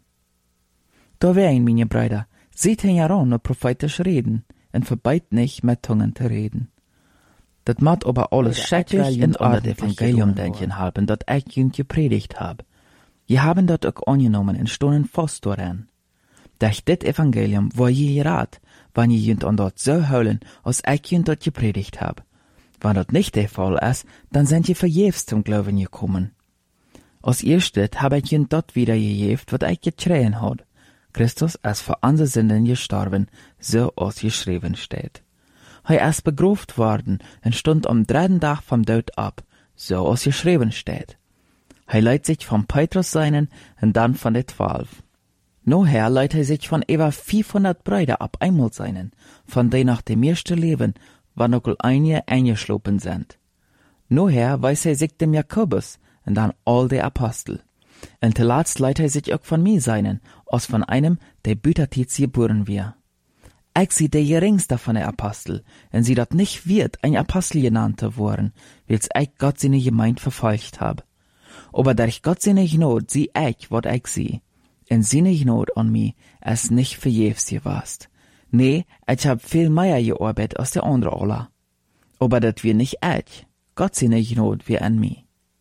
Da wären, meine Brüder, seht ihn heran und prophetisch reden, und verbeit nicht, mit Zungen zu reden. Das macht aber alles schrecklich in Ort Evangelium denken haben, dat ich jünd gepredigt hab. Je haben dat auch angenommen und stonen fast daran. Durch dit Evangelium war je rat, wann je jünd an dort so heulen, als ich jünd dort gepredigt hab. Wenn dat nicht der Fall ist, dann sind je verjährs zum Glauben gekommen. Als erstes hab ich jünd dort wieder gejäft, wat ich geschrien hat. Christus ist für unsere Sünden gestorben, so als geschrieben steht. Er ist begraft worden und stund am 3. Tag vom Tod ab, so als geschrieben steht. Er leitet sich von Petrus seinen und dann von den 12. Nachher leitet er sich von über 500 Brüder ab einmal seinen, von denen nach dem ersten Leben, wann auch einige eingeschlopen sind. Nachher weiß er sich dem Jakobus und dann all die Apostel. Und zuletzt leitet er sich auch von mir seinen, als von einem, der Bütertiz geboren wird. Ich sie der geringste von der Apostel, und sie dat nicht wird ein Apostel genannt worden, weil's ich Gott seine Gemeinde verfolgt hab. Aber durch Gott seine Gnade sieh ich, wat ich sie. Und seine Gnade an mir ist nicht verjährs gewast. Nee, ich hab viel mehr gearbeitet als der andere alle. Aber dat wir nicht ich, Gott seine Gnade wie an mir.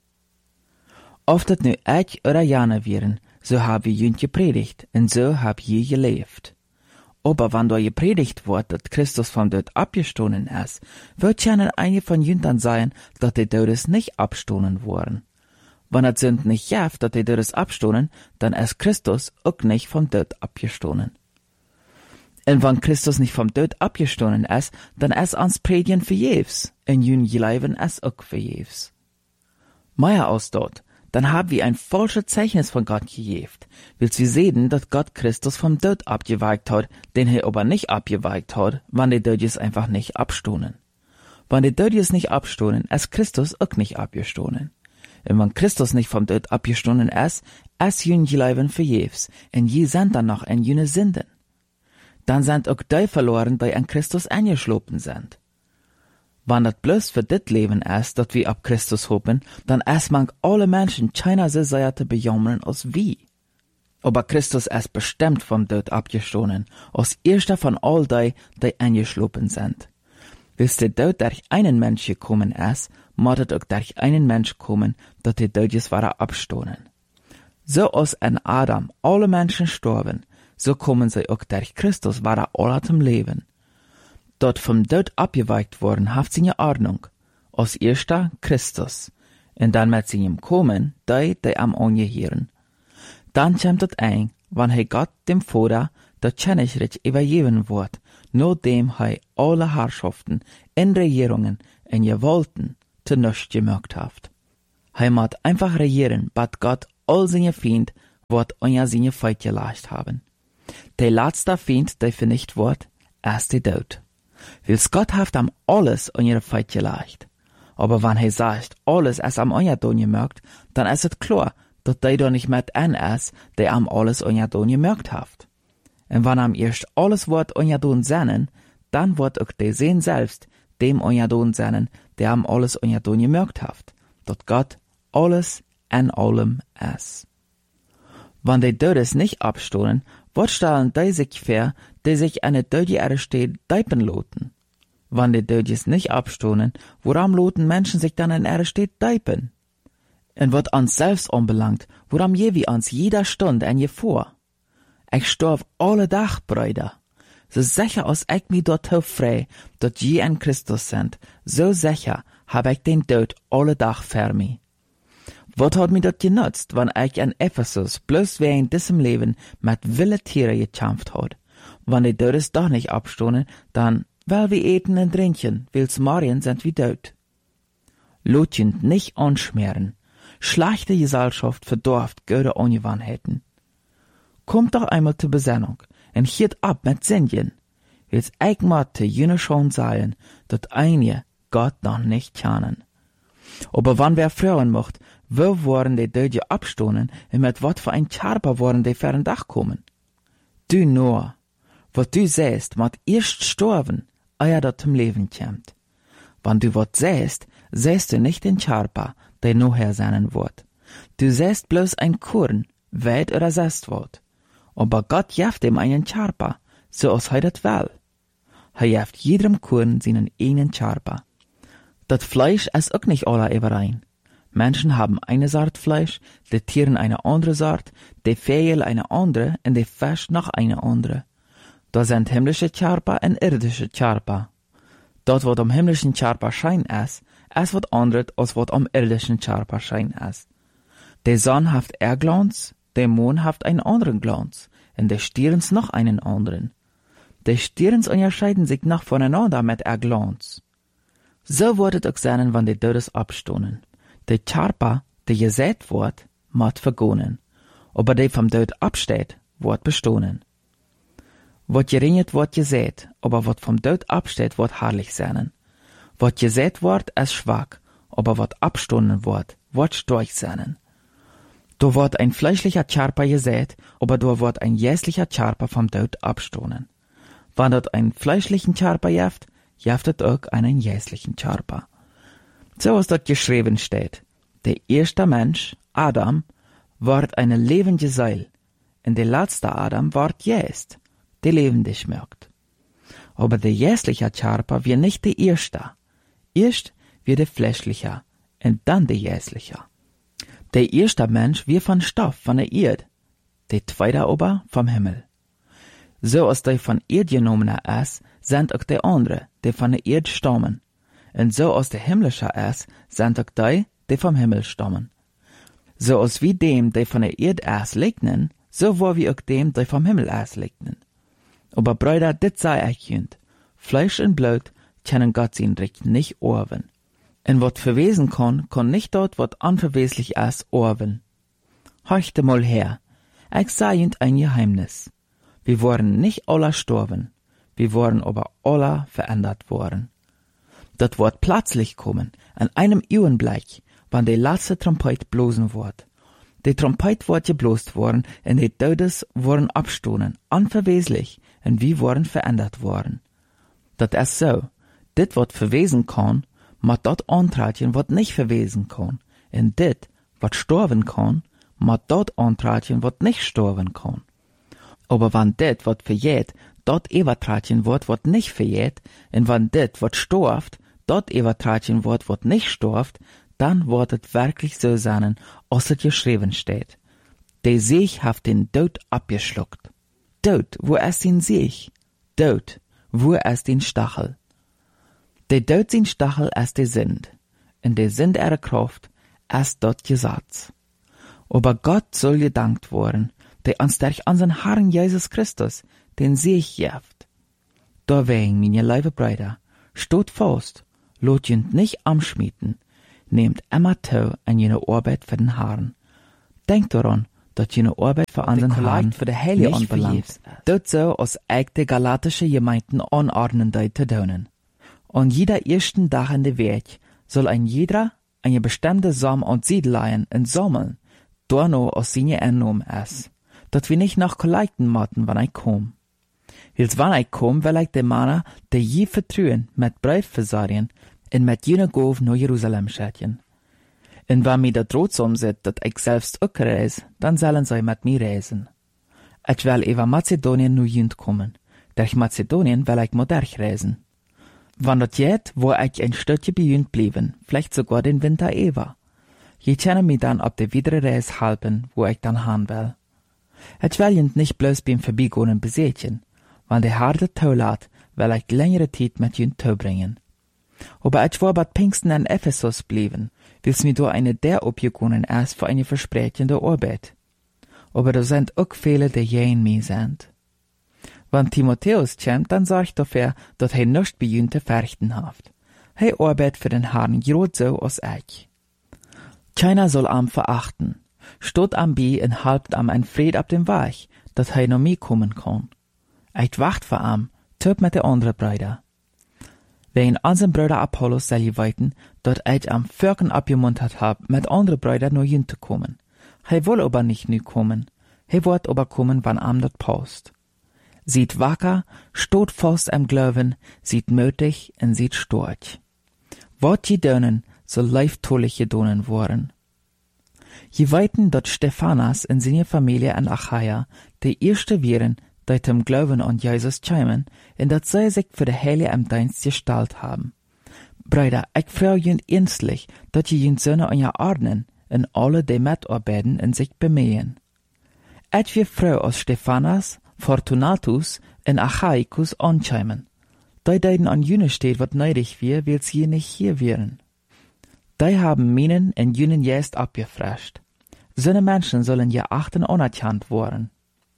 Oft dat nu ich oder Jana wären, so hab ich jünd gepredigt, und so hab je gelebt. Aber wenn da gepredigt wird, dass Christus vom Tod abgestoßen ist, wird ja einige von Jündern sein, dass die Todes nicht abstoßen wurden. Wenn es sind nicht jaft, dass die Todes abstoßen, dann ist Christus auch nicht vom Tod abgestoßen. Und wenn Christus nicht vom Tod abgestoßen ist, dann ist ans Predigen verjährs, und jün Leben ist auch verjährs. Mehr aus dort, dann haben wir ein falsches Zeichnis von Gott gegeben, weil wir sehen, dass Gott Christus vom Tod abgeweicht hat, den er aber nicht abgeweicht hat, wenn die Dödjes einfach nicht abstoßen. Wenn die Dödjes nicht abstoßen, ist Christus auch nicht abgestoßen. Und wenn Christus nicht vom Tod abgestoßen ist jün Leben verjährs, und je sind dann noch in jüne Sünden. Dann sind auch die verloren, die an Christus eingeschlopen sind. Wenn das bloß für dit Leben ist, dat wir ab Christus hoffen, dann ist man alle Menschen keiner so sehr zu bejammern als wir. Aber Christus ist bestimmt vom Tod abgestoßen, als erster von all die eingeschlopen sind. Bis der Tod durch einen Mensch gekommen ist, muss es auch durch einen Mensch kommen, dass die Todjes waren abstoßen. So als an Adam alle Menschen sterben, so kommen sie auch durch Christus waren alle zum Leben. Dort vom Tod abgeweicht worden, haft seine Ordnung. Als erster Christus. Und dann mit seinem Kommen, die am angehören. Dann kommt es ein, wann Gott dem Vater, der Königreich übergeben wird, nachdem alle Herrschaften in Regierungen en Gewalten zu nichts gemacht hat. Moet einfach regieren, bat Gott all seine Feind, wat unter seine Feit gelegt haben. Der letzte Feind, der vernichtet wird, ist der Tod. Wils Gott hat am alles unter Feit gelegt. Aber wenn sagt, alles ist am Unjadon gemerkt, dann ist es klar, dass der da nicht mit ein ist, der am alles Unjadon gemerkt hat. Und wenn am erst alles wird Unjadon sennen, dann wird auch der Sehen selbst dem Unjadon sennen, der am alles Unjadon gemerkt hat, dass Gott alles en allem ist. Wenn die Dödes nicht abstoßen, wat stellen die sich vor, die sich an der Döde Erde deipen loten? Wenn die Dödes nicht abstoßen, woran loten Menschen sich dann in Erde deipen? Und wat uns selbst anbelangt, woran je wie uns jeder Stunde en je vor? Ich storf alle Tag, Brüder. So sicher als ich mich dort frei, dat je in Christus sind, so sicher hab ich den Tod alle Tag für mich. Wat hat mir dat genutzt, wenn ich in Ephesus bloß während diesem Leben mit wilde Tiere gekämpft hat? Wenn die Todes doch nicht abstoßen, dann, weil wir eten und trinken, wils morgen sind wir tot. Lotjend nicht anschmieren. Schlechte Gesellschaft verdorft gute Ungewohnheiten. Kommt doch einmal zur Besinnung und hiert ab mit Sündigen, wils ich mochte jene schon sagen, dat einige Gott noch nicht kennen. Aber wann wer fragen mocht, wo worden die Döde abstoßen und mit wat für ein Charper worden die fern Dach kommen? Du nur, wat du säst, mat erst storben, eer dat zum Leben kämmt. Wann du wat säst, säst du nicht den Charper, der nachher sein wird. Du säst bloß ein Korn, weit oder säst wird. Aber Gott jaft ihm einen Charper, so als dat will. Jaft jedem Korn seinen einen Charper. Das Fleisch ist auch nicht alle überein. Menschen haben eine Sort Fleisch, die Tieren eine andere Sort, die Vögel eine andere und die Fisch noch eine andere. Da sind himmlische Charper und irdische Charper. Dort, wo am himmlischen Charper Schein ist was anderes, als was am irdischen Charper Schein ist. Der Sonne hat Glanz, der Mond hat einen anderen Glanz, und der Stirns noch einen anderen. Die Stirns unterscheiden sich noch voneinander mit Glanz. So wird es auch sein, wenn die Todes abstoßen. Der Charper, der gesät wird, moet vergonen, aber der vom Tod absteht, wird bestohnen. Wat geringet wird gesät, aber wat vom Tod absteht, wird herrlich sein. Wat gesät wird, ist schwach, aber wat abstohnen wird stark sein. Da wird ein fleischlicher Charper gesät, aber da wird ein jässlicher Charper vom Tod abstohnen. Wenn dort ein fleischlichen Charper jaftet auch einen jässlichen Charper. So was dort geschrieben steht. Der erste Mensch, Adam, ward eine lebende Seil, und der letzte Adam ward jäst, der lebendig merkt. Aber der jässliche Charper wird nicht der erste. Erst wird der fleischliche, und dann der jässliche. Der erste Mensch wird von Stoff, von der Erde, der zweite aber vom Himmel. So als der von Erde genommene ist, sind auch die andere, die von der Erde stammen. Und so als der himmlische ist, sind auch die vom Himmel stammen. So als wie dem, der von der Erde ist, legnen, so war wie auch dem, der vom Himmel ist, legnen. Aber Brüder, dit sei ich jünd. Fleisch und Blut können Gott sein Recht nicht orben. Und wat verwesen kann nicht dort, wat unverweslich ist, orben. Horchte mal her, ich sei jünd ein Geheimnis. Wir waren nicht alle gestorben, wir waren aber alle verändert worden. Das wird plötzlich kommen, an einem Augenblick, wann die letzte Trompet blosen wird. Die Trompet wird geblost worden, und die Todes wurden abstoßen, unverweslich, und wir wurden verändert worden. Das ist so, dit wat verwesen kann, mat dort antreten, wat nicht verwesen kann, und dit, wat sterben kann, mat dort antreten, wat nicht sterben kann. Aber wenn dit, wat verjäht, dort übertreten wird, wat nicht verjäht, und wenn dit, wat storft, dort übertreten wird, wat nicht storft, dann wird es wirklich so sein, als es geschrieben steht. Der Sieg hat den Tod abgeschluckt. Tod, wo ist den Sieg? Tod, wo ist den Stachel? Der Tod sein Stachel ist der Sünd, und der Sünd ihre Kraft ist dort Gesetz. Aber Gott soll gedankt worden, der uns durch unseren Herrn Jesus Christus den Sieg gibt. Deswegen, meine liebe Brüder, steht fast, lot jünt nicht amschmieten, nehmt immer tau an jene Arbeit für den Herrn. Denkt daran, dass jene Arbeit für unseren Herrn für die Heilige anbelangt. Dort so als eig die galatische Gemeinden anordnen zu tun. An jeder ersten Tag in der Weg soll ein jeder eine bestimmte Samen und Siedleien sammeln, dorno aus seine Einnahmen ist, dat wir nicht nach Kollekten maten, wann ich komm. Wils wann ich komm, will ich den Mann, der je vertrauen, mit Brief versorgen, und mit jene Gov nach Jerusalem schätjen. Und wenn mir der Drohtsam sieht, dat ich selbst auch reise, dann sollen sie mit mir reisen. Ich will über Mazedonien nur jünd kommen. Durch Mazedonien will ich mit euch reisen. Wann dat jet, wo ich ein Stückchen bei jünd blieben, vielleicht sogar den Winter über. Je können mir dann auf der Wiederreise helfen, wo ich dann haben will. Ich will jünd nicht bloß beim Vorbeigehen besetzen. Wenn der harte Tau lässt, will ich längere Zeit mit jünd bringen. Aber ich war bei Pfingsten in Ephesus blieben, wills mir da eine der abgegangen ist für eine versprechende Arbeit. Aber da sind auch viele, die gegen mich sind. Wenn Timotheus kommt, dann sag ich dafür, dass er nicht bei jünd zu verrichten hat. Er arbeitet für den Herrn grad so als ich. Keiner soll am verachten. Steht am Bi und halbt am ein Fried ab dem Weg, dass er noch mir kommen kann. Ich wacht für am, töp mit der anderen Brüder. Wegen unserem Bruder Apollos soll ich weiten, dass ich am Völkern abgemuntert hab, mit anderen Brüdern noch hin zu kommen. Er will aber nicht nu kommen. Er wird aber kommen, wann am das passt. Sieht wacker, steht fast am Glauben, sieht mutig und sieht storch. Wat je dönen, soll leiftolich gedonen worden. Je weiten, dass Stephanas in seiner Familie in Achaia die erste wären, die zum Glauben an Jesus kämen, und dass sie sich für die Heilige im Dienst gestellt haben. Brüder, ich frage jünd ernstlich, dass je jünd Söhne an ihr ordnen, und alle, die mitarbeiten und sich bemühen. Ich wir Frau aus Stephanas, Fortunatus und Achaicus ankämen. Die deiden an jüne steht, wat neidig wir, weil sie nicht hier wären. Die haben Minen und jünen jest abgefrescht. Seine Menschen sollen je achten anerkannt worden.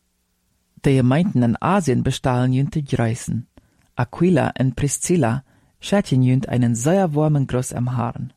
Die Gemeinden in Asien bestahlen jünd die Greisen. Aquila und Priscilla schätzen jünd einen sehr warmen Gruß am Herrn.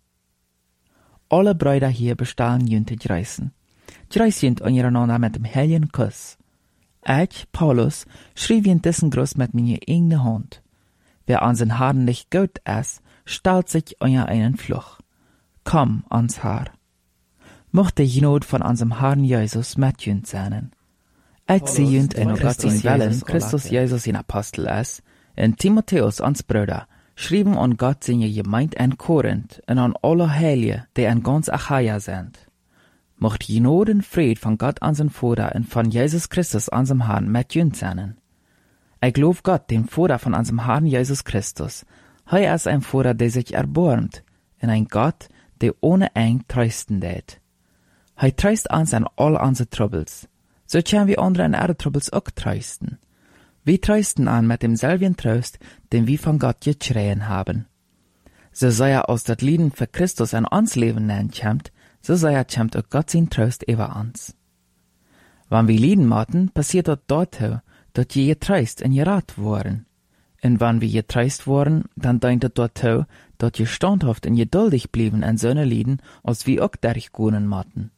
Alle Brüder hier bestahlen jünd die Greisen. Greis jünd untereinander mit dem heiligen Kuss. Ich, Paulus, schrieb jünd diesen Gruß mit meiner eigenen Hand. Wer an den Herrn nicht gut ist, stellt sich unter einen Fluch. Komm ans Herr. Mochte die Not von unserem Herrn Jesus mit jünd sein. Ich sehe jünd in Christus Wellen, Christus Jesus in Apostel ist, und Timotheus ans Bruder, schrieben an Gott seine Gemeinde in Korinth und an alle Heilige, die in ganz Achaia sind. Mocht die Not und Fried von Gott unseren Vater und von Jesus Christus unserem Herrn mit jünd sein. Ich glaub Gott, dem Vater von unserem Herrn Jesus Christus. Er ist ein Vater, der sich erbarmt, und ein Gott, der ohne Eng trösten tät. Er tröst uns an all unsere Troubles. So können wir andere an ihre Troubles auch trösten. Wir trösten an mit demselben Trost, den wir von Gott geschrien haben. So sei aus dat Lieden für Christus an uns Leben nennen kommt, so sei kommt auch Gott sein Trost über uns. Wenn wir Lieden machten, passiert dort, dass je getröst und gerat worden. Und wenn wir getröst worden, dann dient es dort, dass je standhaft und geduldig blieben an so Lieden, als wir auch durchgehen machten.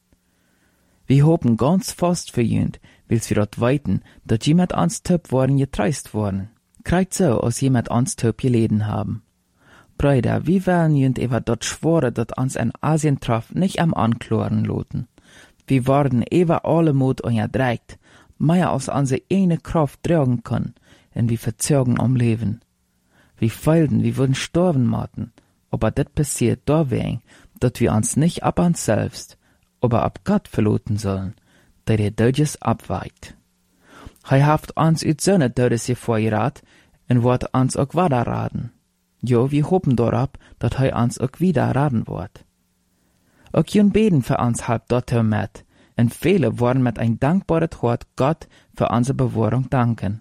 Wir hoffen ganz fast für jünd, wils wir dort weiten, dass jemand ans Töp worden getröst worden. Kreuz so, als jemand ans Töp geleden haben. Brüder, wie wollen jünd über dort schwore, dass uns in Asien traf, nicht am Ankloren loten. Wir worden über alle Mut unterdrückt, mehr als unsere eine Kraft tragen können, und wir verzogen am Leben. Wir feilten, wir würden sterben maten, aber das passiert deswegen, dass wir uns nicht ab uns selbst, aber ab Gott verloten sollen, der Deutsches abweicht. Er haft uns ut seine Todes vorgerat, und wird uns auch weiter raten. Jo, wir hoffen darauf, dass uns auch wieder raten wird. Auch jün beten für uns halb dort mit, und viele wollen mit ein dankbares Wort Gott für unsere Bewahrung danken.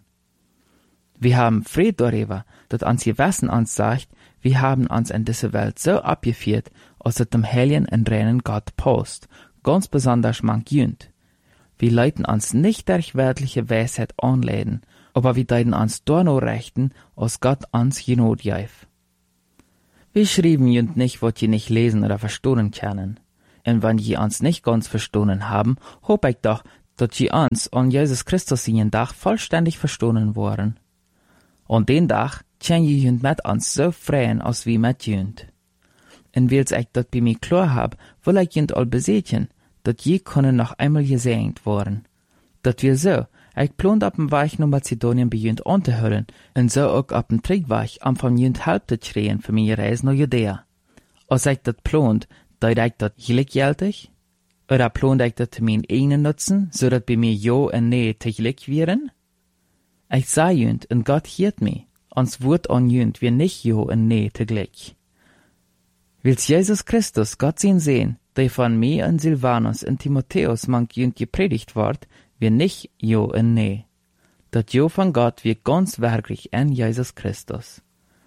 Wir haben Fried darüber, dass uns Gewissen uns sagt, wir haben uns in dieser Welt so abgeführt, als es dem heiligen und reinen Gott passt, ganz besonders mank jünd. Wir leiten uns nicht durch weltliche Weisheit anleiten, aber wie deiden ans dorno rechten, als Gott ans Genot jäif. Wir schrieben jünd nicht, wat je nicht lesen oder verstohlen können. Und wenn je ans nicht ganz verstohlen haben, hopp ich doch, dat je ans an Jesus Christus in Dach vollständig verstohlen waren. Und den Dach tjen je jünd mit ans so freien, als wie mit jünd. Und wils ich dat bei mir klar hab, will ich jünd all besetzen, dat je können noch einmal gesegnet worden. Dat wir so, ich plant ab dem Weg nach Mazedonien bei jünd anzuhören, und so auch ab dem Triebweg am von jünd halb zu schreien für meine Reise nach Judäa. Als ich dat plant, deut ich dat gleichgültig? Oder plant ich dat zu meinen eigenen Nutzen, so dat bei mir ja und nee tegelijk wären? Ich sah jünd, und Gott hielt mich, ans Wort an jünd wir nicht ja und nee tegelijk. Wils Jesus Christus Gott sehen, der von mir und Silvanus und Timotheus mank jünd gepredigt ward, wir nicht jo und nee. Dat jo von Gott wir ganz wirklich in Jesus Christus.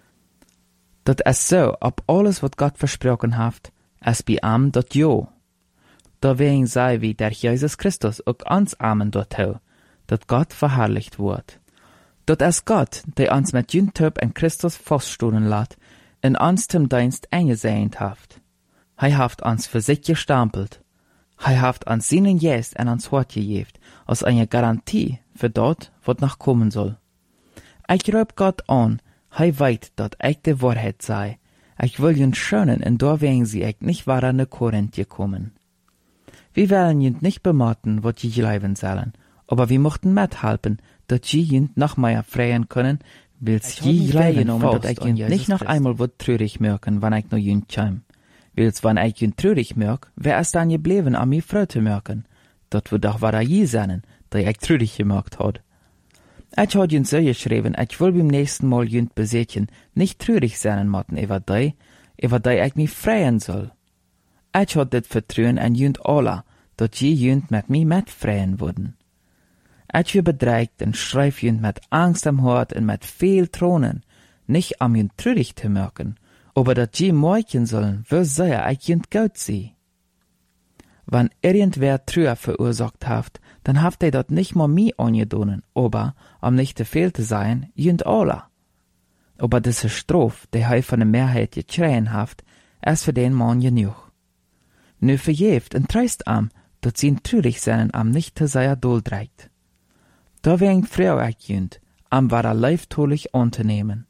Dat es so, ab alles wat Gott versprochen haft, es bi am dat jo. Da wegen sei wie der Jesus Christus auch ans Amen dort hau, dat Gott verherrlicht wird. Dat es Gott, der ans mit jündtöp en Christus feststohlen lat, in ans zum Dienst eingesehnt haft. Hei haft ans für sich gestampelt. Hei haft ans seinen Jest en ans Hort gejeft, als eine Garantie für dort, wat noch kommen soll. Ich glaub Gott an, hei weit, dat ich de Wahrheit sei. Ich will jünd schönen, und da wegen sie ich nicht wahr an de Korinth gekommen. Wir wollen jünd nicht bematen, wat je bleiben sollen, aber wir mochten mithelfen, dat je jünd noch mehr freien können, wils je bleiben, dat ich jünd nicht noch einmal wat trürig merken, wann ich no jünd käm. Wils wann ich jünd trürig merk, wer es dann geblieben an mir Freude merken. Dat wird doch war je sein, da ich trürig gemerkt hat. Ich hat jünd so geschrieben, ich will beim nächsten Mal jünd besetzen, nicht trürig sein motten über die ich mich freien soll. Ich hat dit Vertrauen an jünd alle, dat je jünd mit mir mitfreien würden. Ich wir bedreigt und schreib jünd mit Angst am Hort und mit viel Tronen, nicht am jünd trürig zu merken, aber dat je morgen sollen, wo sehr ich jünd gut sie. Wenn irgendwer Trühe verursacht haft, dann haft dat nicht mal mi angedonen, aber, am nicht zu viel zu sein, jünd alle. Aber diese Strophe, die hei von der Mehrheit geschreien haft, ist für den Mann genug. Nu verjeft und treist am, dat sie trürig sein am nicht zu sehr doldreigt. Da wegen Frau ich jünd, am war leiftolich anzunehmen.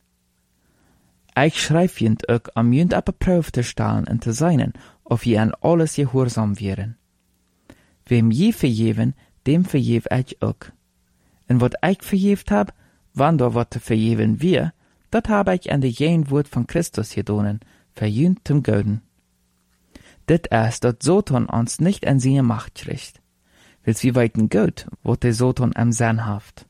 Ich schreib jünd auch am jünd ab Prüf zu stellen und zu seinen, auf je an alles gehorsam wären. Wem je verjeven, dem verjev ich auch. Und wat ich verjeft hab, wann da wat zu verjeven wir, dat hab ich an de jen Wort von Christus gedonen, verjünd zum Göden. Dit ist, dat Soton uns nicht in seine Macht kriegt. Wils wie weiten Gott, wat der Soton am Sinn haft.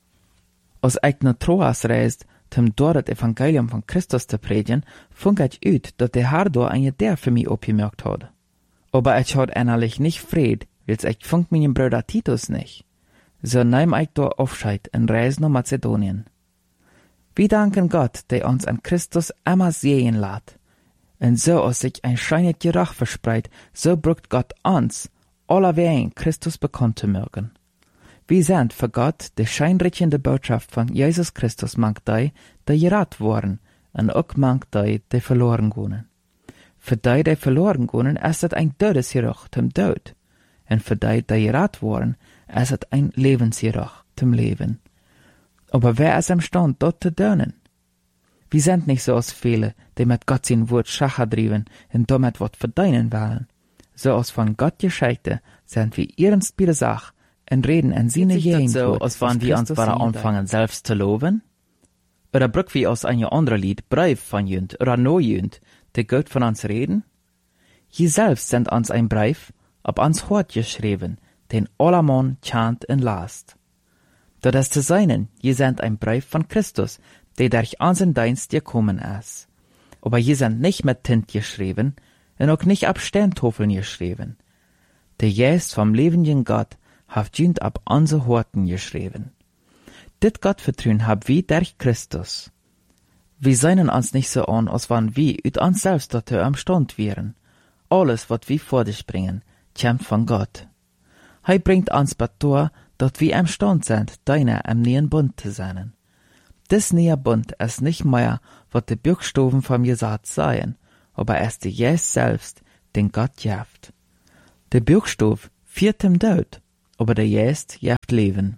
Als ich nach Troas reist, zum dort das Evangelium von Christus zu predigen, funk ich ut, dat der Herr da eine der für mich abgemerkt hat. Aber ich hat innerlich nicht Fried, wils ich funk meinen Bruder Titus nicht. So nehm ich da Aufscheid und reis nach Mazedonien. Wir danken Gott, der uns an Christus immer sehen lässt. Und so als sich ein scheinend Gerach verspreit, so brucht Gott uns, allerwein Christus bekannt zu mögen. Wir sind für Gott die scheinrichende Botschaft von Jesus Christus mank die gerat worden, und auch mank die verloren gehen. Für die verloren gehen, ist es ein Todesgerach zum Tod. Und für die gerat worden, ist es ein Lebensgerach zum Leben. Aber wer ist imstand, dort zu tun? Wir sind nicht so als viele, die mit Gott sein Wort Schacher drieben und damit wat verdienen wollen. So als von Gott Gescheite sind wir ernst bei der Sache und reden in seine Jehn so, als wann wir uns bara anfangen selbst zu loben? Oder brück wie aus einem anderen Lied Brief von jünd oder no jünd, der Gott von uns reden? Je selbst sind uns ein Brief, ob uns Hort geschrieben, den allermann chant und last. Da das zu seinen, je sind ein Brief von Christus, der durch unseren Dienst gekommen ist. Aber je sind nicht mit Tint geschrieben und auch nicht ab Sterntafeln geschrieben. Der Geist vom lebenden Gott hat jünd ab unsere Horten geschrieben. Dit Gott vertrauen hab wie durch Christus. Wir seien uns nicht so an, als wann wir ut uns selbst dazu am Stand wären. Alles, wat wir vor dich bringen, kommt von Gott. Hei bringt uns betor, dat wir imstand sind, deiner am neuen Bund zu sein. Dis neue Bund ist nicht mehr, wat de Buchstaben vom Gesetz seien, aber es de Jesus selbst, den Gott jaft. De Buchstab führt dem Tod, aber der Jesus jaft Leben.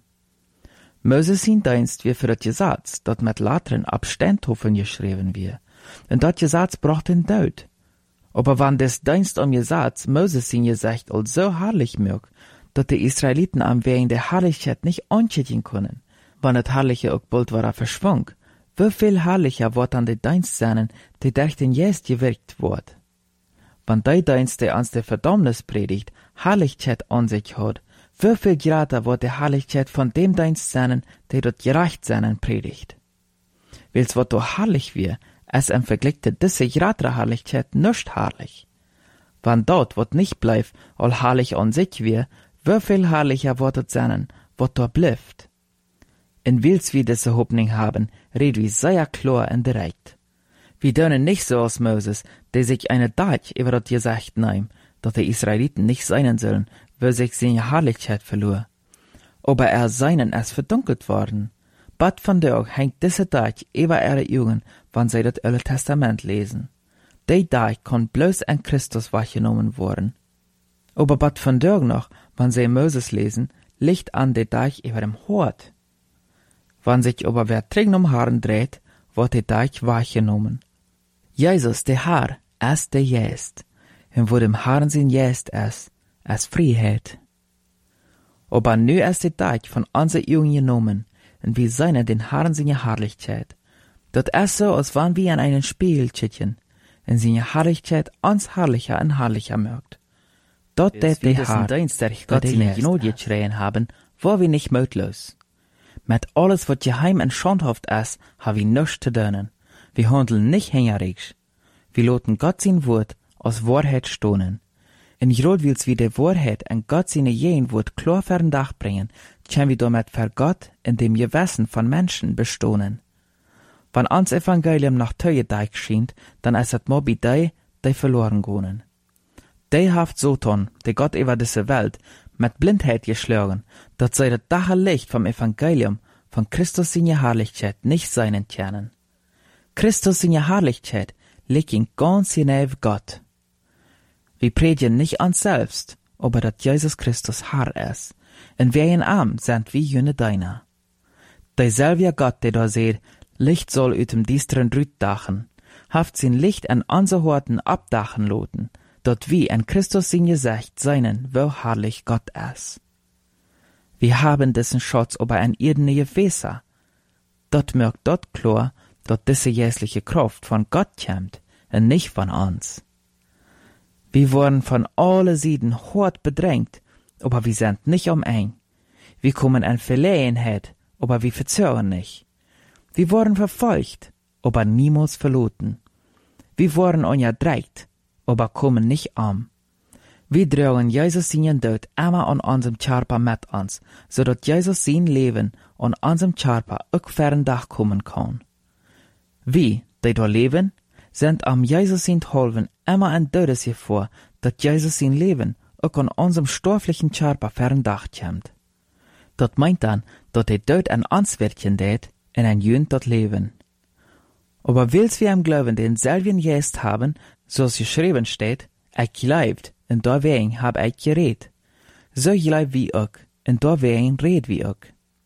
Moses sein Dienst wie für das Gesetz, dat mit lateren Abständhofen geschrieben wie, und dat Gesetz bracht den Tod. Aber wann des Dienst Gesetz Moses sein Gesicht als so herrlich mög, dat die Israeliten am wegen der Herrlichkeit nicht anschauen können, wann das Herrliche auch bald war verschwang, wie viel herrlicher wird an die Dienst sein, die durch den Jesus gewirkt wird. Wann der Dienst, der uns der Verdammnis predigt, Herrlichkeit an sich hat, wie viel greater wird die Herrlichkeit von dem Dienst sein, der dort gerecht sein predigt. Weil's wat do herrlich wir, es im Vergleich zu diese greatere Herrlichkeit nicht herrlich. Wann dort wat nicht bleibt, all herrlich an sich wir, wie viel herrlicher wird es sein, wat da bleibt. In wils wir diese Hoffnung haben, red wir sehr klar und direkt. Wir dürfen nicht so als Moses, der sich eine Dach über das Gesicht nahm, dass die Israeliten nicht sein sollen, weil sich seine Herrlichkeit verlor. Aber seinen es verdunkelt worden. Bad von der hängt diese Dach über ihre Augen, wann sie das Alte Testament lesen. Die Dach kann bloß in Christus wahrgenommen worden. Aber bad von der noch, wann sie Moses lesen, liegt an der Dach über dem Hort. Wann sich aber wer dringend um Haaren dreht, wird der Dach wahrgenommen. Jesus, der Herr, ist der Jest, und wo dem Herrn sein Jest ist Freiheit. Aber nu ist der Dach von unser Augen genommen, und wir sehen den Herrn seine Herrlichkeit. Das ist so, als wenn wir an einen Spiegel schauen, und seine Herrlichkeit uns herrlicher und herrlicher mögt. Dort der Herr, Gott seine Gnade geschrien haben, war wir nicht möglich. Mit alles, was geheim und schandhaft ist, haben wir nichts zu tun. Wir handeln nicht hängerig. Wir lassen Gott sein Wort als Wahrheit stohnen. In Grad wils wir die Wahrheit und Gott seine Jen Wort klar für den Dach bringen, können wir damit für Gott in dem Gewissen von Menschen bestohnen. Wenn uns Evangelium nach Teue Deich scheint, dann ist es mal bei die verloren gehen. Die haft Satan, die Gott über diese Welt, mit Blindheit geschlagen, dass sie das dache Licht vom Evangelium von Christus seine Herrlichkeit nicht sein können. Christus seine Herrlichkeit liegt in ganz hinein Gott. Wir predigen nicht uns selbst, aber dass Jesus Christus Herr ist, und wir in Arm sind wie jene Deiner. Derselbe Gott, der da seht, Licht soll ut dem düsteren Rüt dachen, haft sein Licht an unser Horten abdachen loten, dort wie in Christus sein Gesicht seinen, wo herrlich Gott ist. Wir haben diesen Schatz aber an irdene Gefäße. Dort merkt dort klar, dort diese jährliche Kraft von Gott kommt, und nicht von uns. Wir wurden von alle Seiten hart bedrängt, aber wir sind nicht eng. Wir kommen in Verlegenheit, aber wir verzögern nicht. Wir wurden verfolgt, aber niemals verloren. Wir wurden unterdrückt, aber kommen nicht Wir tragen Jesus seinen Tod immer an unserem Körper mit uns, so dass Jesus sein Leben an unserem Körper auch für den Tag kommen kann. Wir, die da leben, sind am Jesus sein Holven immer ein Todesgefahr, dass Jesus sein Leben auch an unserem stofflichen Körper für den Tag kommt. Das meint dann, dass der Tod an uns wirken tät, in ein Jünd dort leben. Aber wils wir im Glauben denselben Geist haben, so es geschrieben steht, ich gleibt, und deswegen hab ich geredet. So gleibt wie auch, und deswegen red wie auch.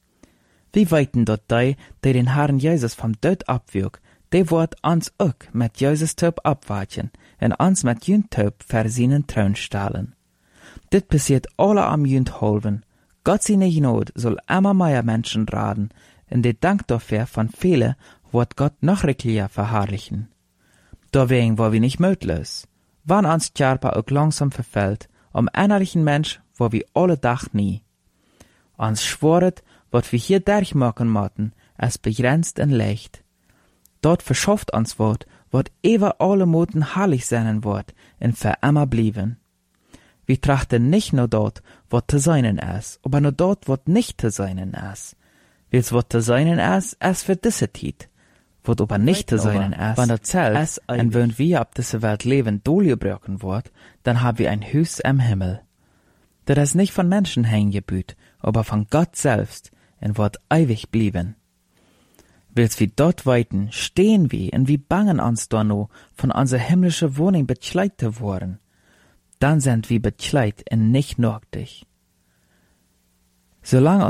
Wir weiten dort die den Herrn Jesus vom Tod abwürg, die wird uns auch mit Jesus Taub abwarten, und uns mit Jünd Taub für seinen Thron stellen. Dit passiert alle am Jünd holven. Gott seine Gnade soll immer mehr Menschen raten, und der Dank dafür von vielen wird Gott noch reichlicher verherrlichen. Deswegen war wir nicht möglich. Wann uns Körper auch langsam verfällt, innerlichen Mensch war wir alle Tag nie. Uns schworet, wat wir hier durchmachen mochten, es begrenzt und leicht. Dort verschafft uns wird ewer alle Moten herrlich sein wird, und für immer blieben. Wir trachten nicht nur dort, wat zu seinen ist, aber nur dort, wat nicht zu seinen ist. Wils wat zu seinen ist für diese Zeit. Wat aber nicht zu seinen ist, wenn der Zelt, und wenn wir ab dieser Welt leben, durchgebrochen wird, dann haben wir ein Haus im Himmel. Das ist nicht von Menschen hängebüht, aber von Gott selbst und wird ewig blieben. Willst wir dort weiten, stehen wir und wir bangen uns da noch, von unserer himmlischen Wohnung bekleidet zu worden. Dann sind wir bekleidet und nicht nötig. Solange